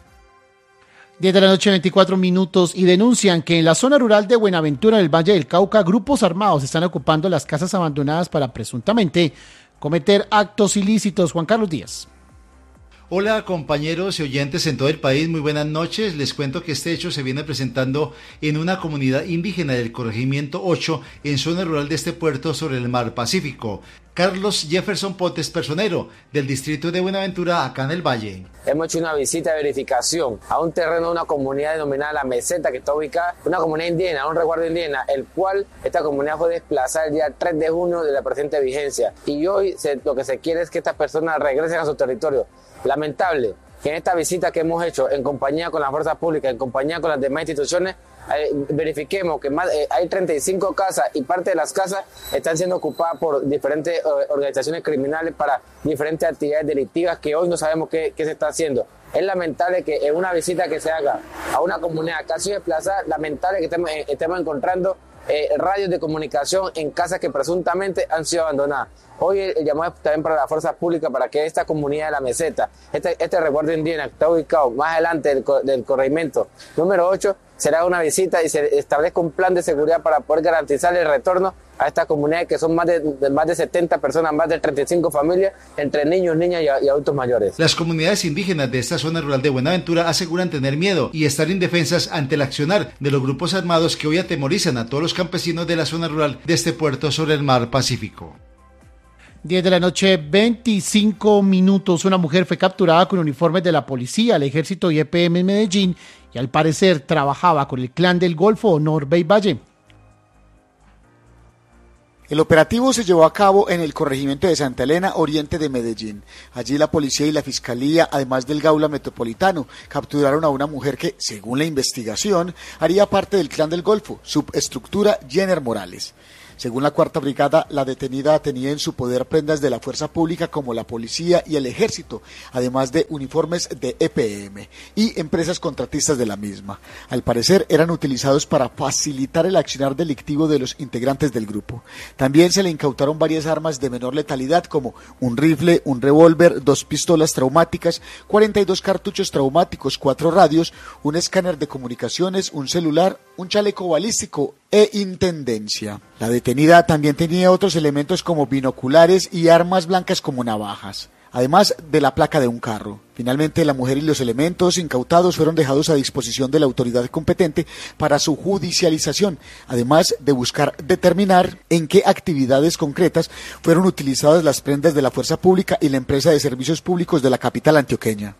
10 de la noche, 24 minutos, y denuncian que en la zona rural de Buenaventura, en el Valle del Cauca, grupos armados están ocupando las casas abandonadas para presuntamente cometer actos ilícitos. Juan Carlos Díaz. Hola compañeros y oyentes en todo el país, muy buenas noches. Les cuento que este hecho se viene presentando en una comunidad indígena del corregimiento 8 en zona rural de este puerto sobre el mar Pacífico. Carlos Jefferson Potes, personero del distrito de Buenaventura, acá en el Valle. Hemos hecho una visita de verificación a un terreno de una comunidad denominada La Meseta, que está ubicada en una comunidad indígena, un resguardo indígena, el cual esta comunidad fue desplazada el día 3 de junio de la presente vigencia. Y hoy lo que se quiere es que estas personas regresen a su territorio. Lamentable que en esta visita que hemos hecho en compañía con las fuerzas públicas, en compañía con las demás instituciones, verifiquemos que hay 35 casas y parte de las casas están siendo ocupadas por diferentes organizaciones criminales para diferentes actividades delictivas que hoy no sabemos qué se está haciendo. Es lamentable que en una visita que se haga a una comunidad que ha sido desplazada, lamentable que estemos encontrando radios de comunicación en casas que presuntamente han sido abandonadas. Hoy el llamado es también para las fuerzas públicas para que esta comunidad de La Meseta, este resguardo indígena que está ubicado más adelante del corregimiento número 8, será una visita y se establezca un plan de seguridad para poder garantizar el retorno a estas comunidades que son más de 70 personas, más de 35 familias, entre niños, niñas y adultos mayores. Las comunidades indígenas de esta zona rural de Buenaventura aseguran tener miedo y estar indefensas ante el accionar de los grupos armados que hoy atemorizan a todos los campesinos de la zona rural de este puerto sobre el mar Pacífico. 10 de la noche, 25 minutos. Una mujer fue capturada con uniformes de la policía, el ejército y EPM en Medellín y al parecer trabajaba con el clan del Golfo o Norbey Valle. El operativo se llevó a cabo en el corregimiento de Santa Elena, oriente de Medellín. Allí la policía y la fiscalía, además del Gaula Metropolitano, capturaron a una mujer que, según la investigación, haría parte del Clan del Golfo, subestructura Jenner Morales. Según la Cuarta Brigada, la detenida tenía en su poder prendas de la fuerza pública como la policía y el ejército, además de uniformes de EPM y empresas contratistas de la misma. Al parecer eran utilizados para facilitar el accionar delictivo de los integrantes del grupo. También se le incautaron varias armas de menor letalidad como un rifle, un revólver, 2 pistolas traumáticas, 42 cartuchos traumáticos, 4 radios, un escáner de comunicaciones, un celular, un chaleco balístico e intendencia. La detenida también tenía otros elementos como binoculares y armas blancas como navajas, además de la placa de un carro. Finalmente, la mujer y los elementos incautados fueron dejados a disposición de la autoridad competente para su judicialización, además de buscar determinar en qué actividades concretas fueron utilizadas las prendas de la fuerza pública y la empresa de servicios públicos de la capital antioqueña.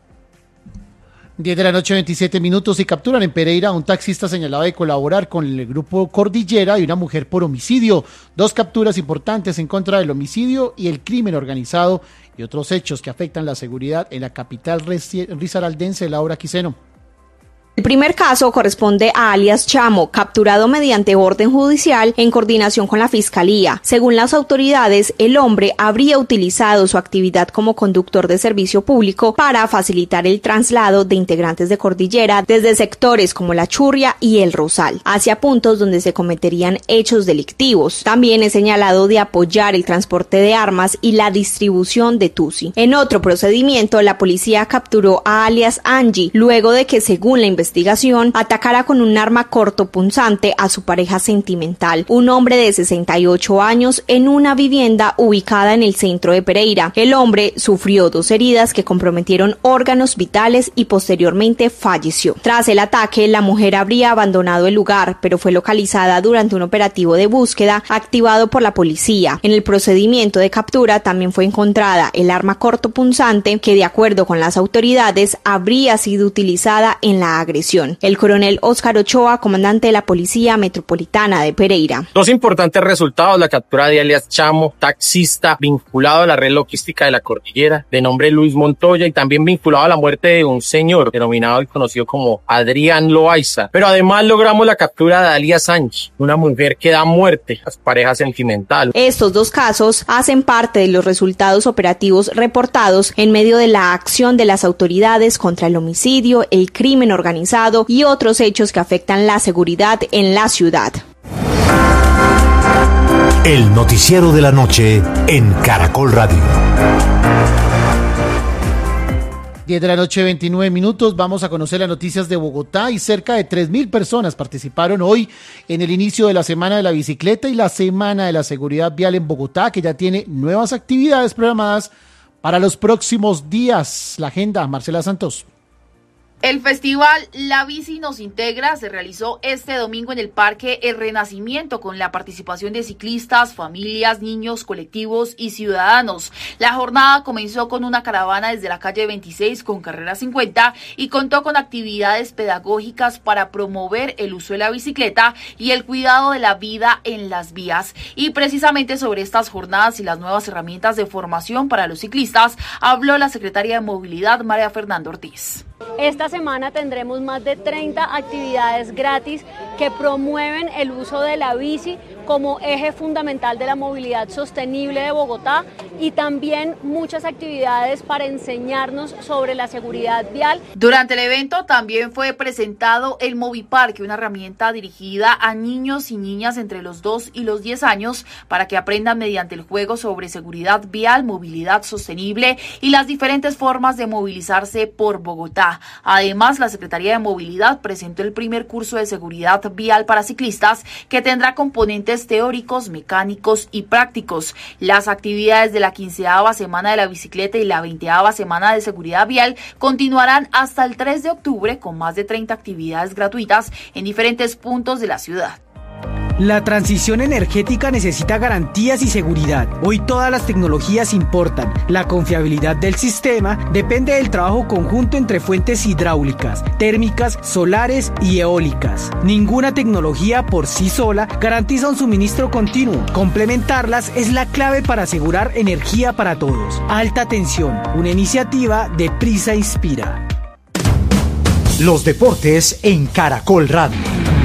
10 de la noche, 27 minutos, y capturan en Pereira a un taxista señalado de colaborar con el grupo Cordillera y una mujer por homicidio. 2 capturas importantes en contra del homicidio y el crimen organizado y otros hechos que afectan la seguridad en la capital risaraldense. Laura Quiseno. El primer caso corresponde a alias Chamo, capturado mediante orden judicial en coordinación con la Fiscalía. Según las autoridades, el hombre habría utilizado su actividad como conductor de servicio público para facilitar el traslado de integrantes de Cordillera desde sectores como La Churria y El Rosal, hacia puntos donde se cometerían hechos delictivos. También es señalado de apoyar el transporte de armas y la distribución de tusi. En otro procedimiento, la policía capturó a alias Angie, luego de que, según la investigación, atacara con un arma cortopunzante a su pareja sentimental, un hombre de 68 años, en una vivienda ubicada en el centro de Pereira. El hombre sufrió 2 heridas que comprometieron órganos vitales y posteriormente falleció. Tras el ataque, la mujer habría abandonado el lugar, pero fue localizada durante un operativo de búsqueda activado por la policía. En el procedimiento de captura también fue encontrada el arma cortopunzante que, de acuerdo con las autoridades, habría sido utilizada en la agresión. El coronel Óscar Ochoa, comandante de la Policía Metropolitana de Pereira. 2 importantes resultados: la captura de alias Chamo, taxista vinculado a la red logística de la Cordillera, de nombre Luis Montoya, y también vinculado a la muerte de un señor denominado y conocido como Adrián Loaiza. Pero además logramos la captura de alias Angie, una mujer que da muerte a su pareja sentimental. Estos 2 casos hacen parte de los resultados operativos reportados en medio de la acción de las autoridades contra el homicidio, el crimen organizado y otros hechos que afectan la seguridad en la ciudad. El noticiero de la noche en Caracol Radio. 10 de la noche, 29 minutos. Vamos a conocer las noticias de Bogotá y cerca de 3.000 personas participaron hoy en el inicio de la Semana de la Bicicleta y la Semana de la Seguridad Vial en Bogotá, que ya tiene nuevas actividades programadas para los próximos días. La agenda, Marcela Santos. El festival La Bici Nos Integra se realizó este domingo en el Parque El Renacimiento con la participación de ciclistas, familias, niños, colectivos y ciudadanos. La jornada comenzó con una caravana desde la calle 26 con carrera 50 y contó con actividades pedagógicas para promover el uso de la bicicleta y el cuidado de la vida en las vías. Y precisamente sobre estas jornadas y las nuevas herramientas de formación para los ciclistas habló la secretaria de Movilidad, María Fernanda Ortiz. Esta semana tendremos más de 30 actividades gratis que promueven el uso de la bici como eje fundamental de la movilidad sostenible de Bogotá y también muchas actividades para enseñarnos sobre la seguridad vial. Durante el evento también fue presentado el Moviparque, una herramienta dirigida a niños y niñas entre los 2 y los 10 años para que aprendan mediante el juego sobre seguridad vial, movilidad sostenible y las diferentes formas de movilizarse por Bogotá. Además, la Secretaría de Movilidad presentó el primer curso de seguridad vial para ciclistas que tendrá componentes teóricos, mecánicos y prácticos. Las actividades de la 15ª Semana de la Bicicleta y la 20ª Semana de Seguridad Vial continuarán hasta el 3 de octubre con más de 30 actividades gratuitas en diferentes puntos de la ciudad. La transición energética necesita garantías y seguridad. Hoy todas las tecnologías importan. La confiabilidad del sistema depende del trabajo conjunto entre fuentes hidráulicas, térmicas, solares y eólicas. Ninguna tecnología por sí sola garantiza un suministro continuo. Complementarlas es la clave para asegurar energía para todos. Alta tensión, una iniciativa de Prisa Inspira. Los deportes en Caracol Radio.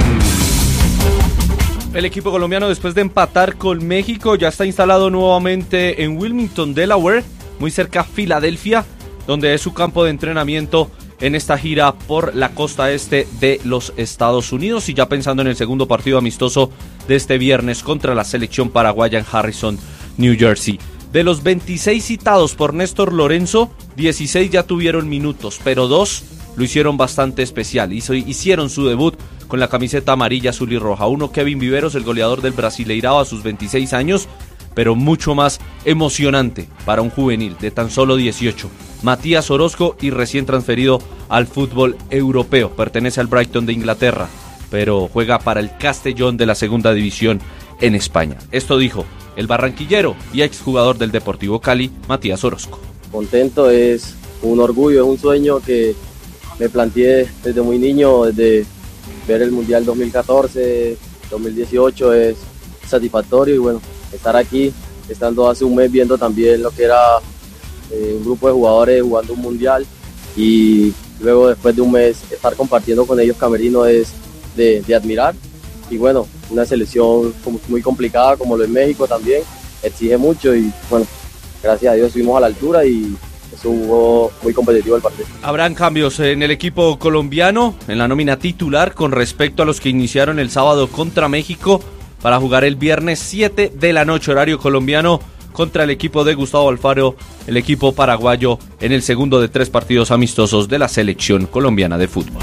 El equipo colombiano, después de empatar con México, ya está instalado nuevamente en Wilmington, Delaware, muy cerca a Filadelfia, donde es su campo de entrenamiento en esta gira por la costa este de los Estados Unidos, y ya pensando en el segundo partido amistoso de este viernes contra la selección paraguaya en Harrison, New Jersey. De los 26 citados por Néstor Lorenzo, 16 ya tuvieron minutos, pero 2 lo hicieron bastante especial. Hicieron su debut con la camiseta amarilla, azul y roja. Uno, Kevin Viveros, el goleador del Brasileirao a sus 26 años, pero mucho más emocionante para un juvenil de tan solo 18. Matías Orozco, y recién transferido al fútbol europeo. Pertenece al Brighton de Inglaterra, pero juega para el Castellón de la segunda división en España. Esto dijo el barranquillero y exjugador del Deportivo Cali, Matías Orozco. Contento, es un orgullo, es un sueño que me planteé desde muy niño, desde ver el Mundial 2014, 2018 es satisfactorio, y bueno, estar aquí, estando hace un mes viendo también lo que era un grupo de jugadores jugando un Mundial, y luego después de un mes estar compartiendo con ellos camerino es de admirar. Y bueno, una selección muy complicada como lo es México también, exige mucho, y bueno, gracias a Dios estuvimos a la altura y estuvo muy competitivo el partido. Habrán cambios en el equipo colombiano, en la nómina titular, con respecto a los que iniciaron el sábado contra México, para jugar el viernes 7 de la noche, horario colombiano, contra el equipo de Gustavo Alfaro, el equipo paraguayo, en el segundo de 3 partidos amistosos de la selección colombiana de fútbol.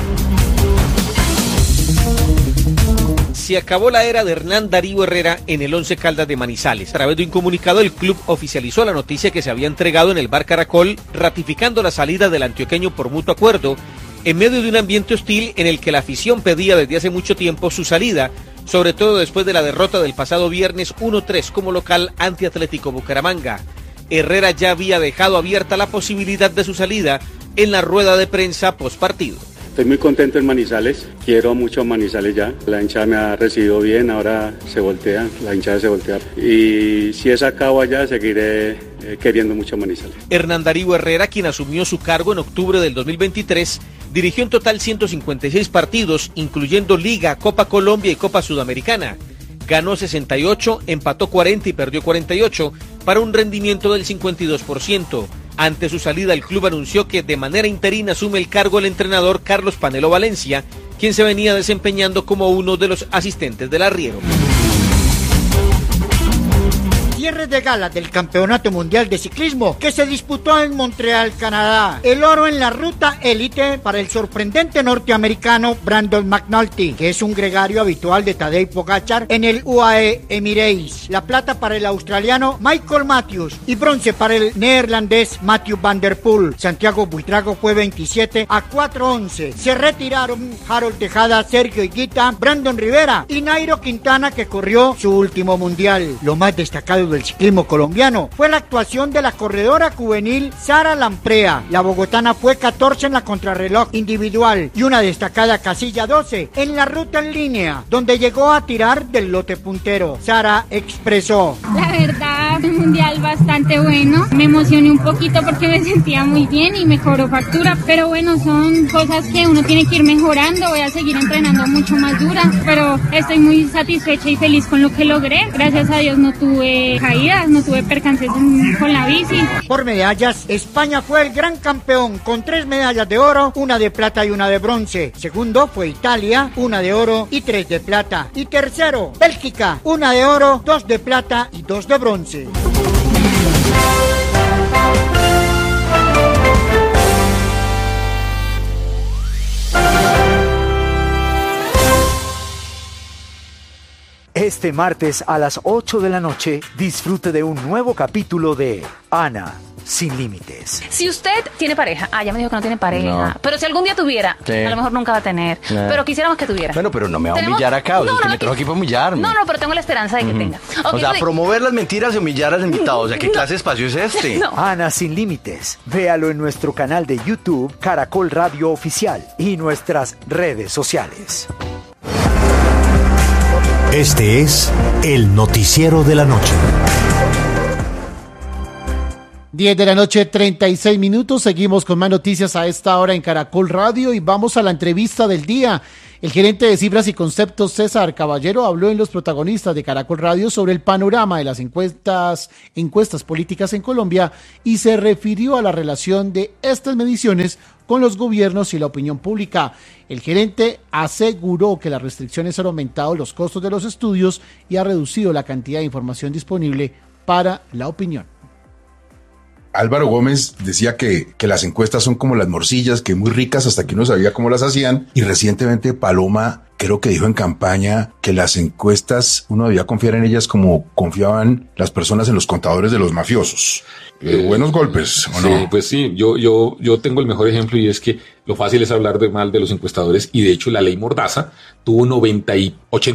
Se acabó la era de Hernán Darío Herrera en el Once Caldas de Manizales. A través de un comunicado, el club oficializó la noticia que se había entregado en el Bar Caracol, ratificando la salida del antioqueño por mutuo acuerdo, en medio de un ambiente hostil en el que la afición pedía desde hace mucho tiempo su salida, sobre todo después de la derrota del pasado viernes 1-3 como local ante Atlético Bucaramanga. Herrera ya había dejado abierta la posibilidad de su salida en la rueda de prensa postpartido. Estoy muy contento en Manizales, quiero mucho a Manizales ya, la hinchada me ha recibido bien, ahora se voltea, la hinchada se voltea, y si es a cabo allá seguiré queriendo mucho a Manizales. Hernán Darío Herrera, quien asumió su cargo en octubre del 2023, dirigió en total 156 partidos, incluyendo Liga, Copa Colombia y Copa Sudamericana. Ganó 68, empató 40 y perdió 48, para un rendimiento del 52%. Ante su salida, el club anunció que de manera interina asume el cargo el entrenador Carlos Panelo Valencia, quien se venía desempeñando como uno de los asistentes del arriero. Cierre de gala del Campeonato Mundial de Ciclismo que se disputó en Montreal, Canadá. El oro en la ruta élite para el sorprendente norteamericano Brandon McNulty, que es un gregario habitual de Tadej Pogačar en el UAE Emirates. La plata para el australiano Michael Matthews y bronce para el neerlandés Mathieu van der Poel. Santiago Buitrago fue 27 a 4:11. Se retiraron Harold Tejada, Sergio Higuita, Brandon Rivera y Nairo Quintana, que corrió su último mundial. Lo más destacado del ciclismo colombiano fue la actuación de la corredora juvenil Sara Lamprea. La bogotana fue 14 en la contrarreloj individual y una destacada casilla 12 en la ruta en línea, donde llegó a tirar del lote puntero. Sara expresó: la verdad, un mundial bastante bueno. Me emocioné un poquito porque me sentía muy bien y me cobró factura, pero bueno, son cosas que uno tiene que ir mejorando. Voy a seguir entrenando mucho más dura, pero estoy muy satisfecha y feliz con lo que logré. Gracias a Dios no tuve caídas, no tuve percances con la bici. Por medallas, España fue el gran campeón con 3 medallas de oro, una de plata y una de bronce. Segundo fue Italia, 1 de oro y 3 de plata. Y tercero, Bélgica, 1 de oro, 2 de plata y 2 de bronce. Este martes a las 8 de la noche, disfrute de un nuevo capítulo de Ana, sin límites. Si usted tiene pareja, ya me dijo que no tiene pareja, pero si algún día tuviera, a lo mejor nunca va a tener, pero quisiéramos que tuviera. Bueno, pero no me va a humillar acá, o sea, que me trajo aquí para humillarme. No, pero tengo la esperanza de que tenga. O sea, promover las mentiras y humillar a los invitados, o sea, ¿qué clase de espacio es este? Ana sin límites, véalo en nuestro canal de YouTube, Caracol Radio Oficial, y nuestras redes sociales. Este es el noticiero de la noche. 10 de la noche, 36 minutos. Seguimos con más noticias a esta hora en Caracol Radio y vamos a la entrevista del día. El gerente de Cifras y Conceptos, César Caballero, habló en Los Protagonistas de Caracol Radio sobre el panorama de las encuestas políticas en Colombia y se refirió a la relación de estas mediciones con los gobiernos y la opinión pública. El gerente aseguró que las restricciones han aumentado los costos de los estudios y ha reducido la cantidad de información disponible para la opinión. Álvaro Gómez decía que las encuestas son como las morcillas, que muy ricas hasta que uno sabía cómo las hacían. Y recientemente Paloma creo que dijo en campaña que las encuestas uno debía confiar en ellas como confiaban las personas en los contadores de los mafiosos. Buenos golpes, ¿o no? Sí, pues sí, yo tengo el mejor ejemplo y es que lo fácil es hablar mal de los encuestadores y de hecho la ley Mordaza tuvo 80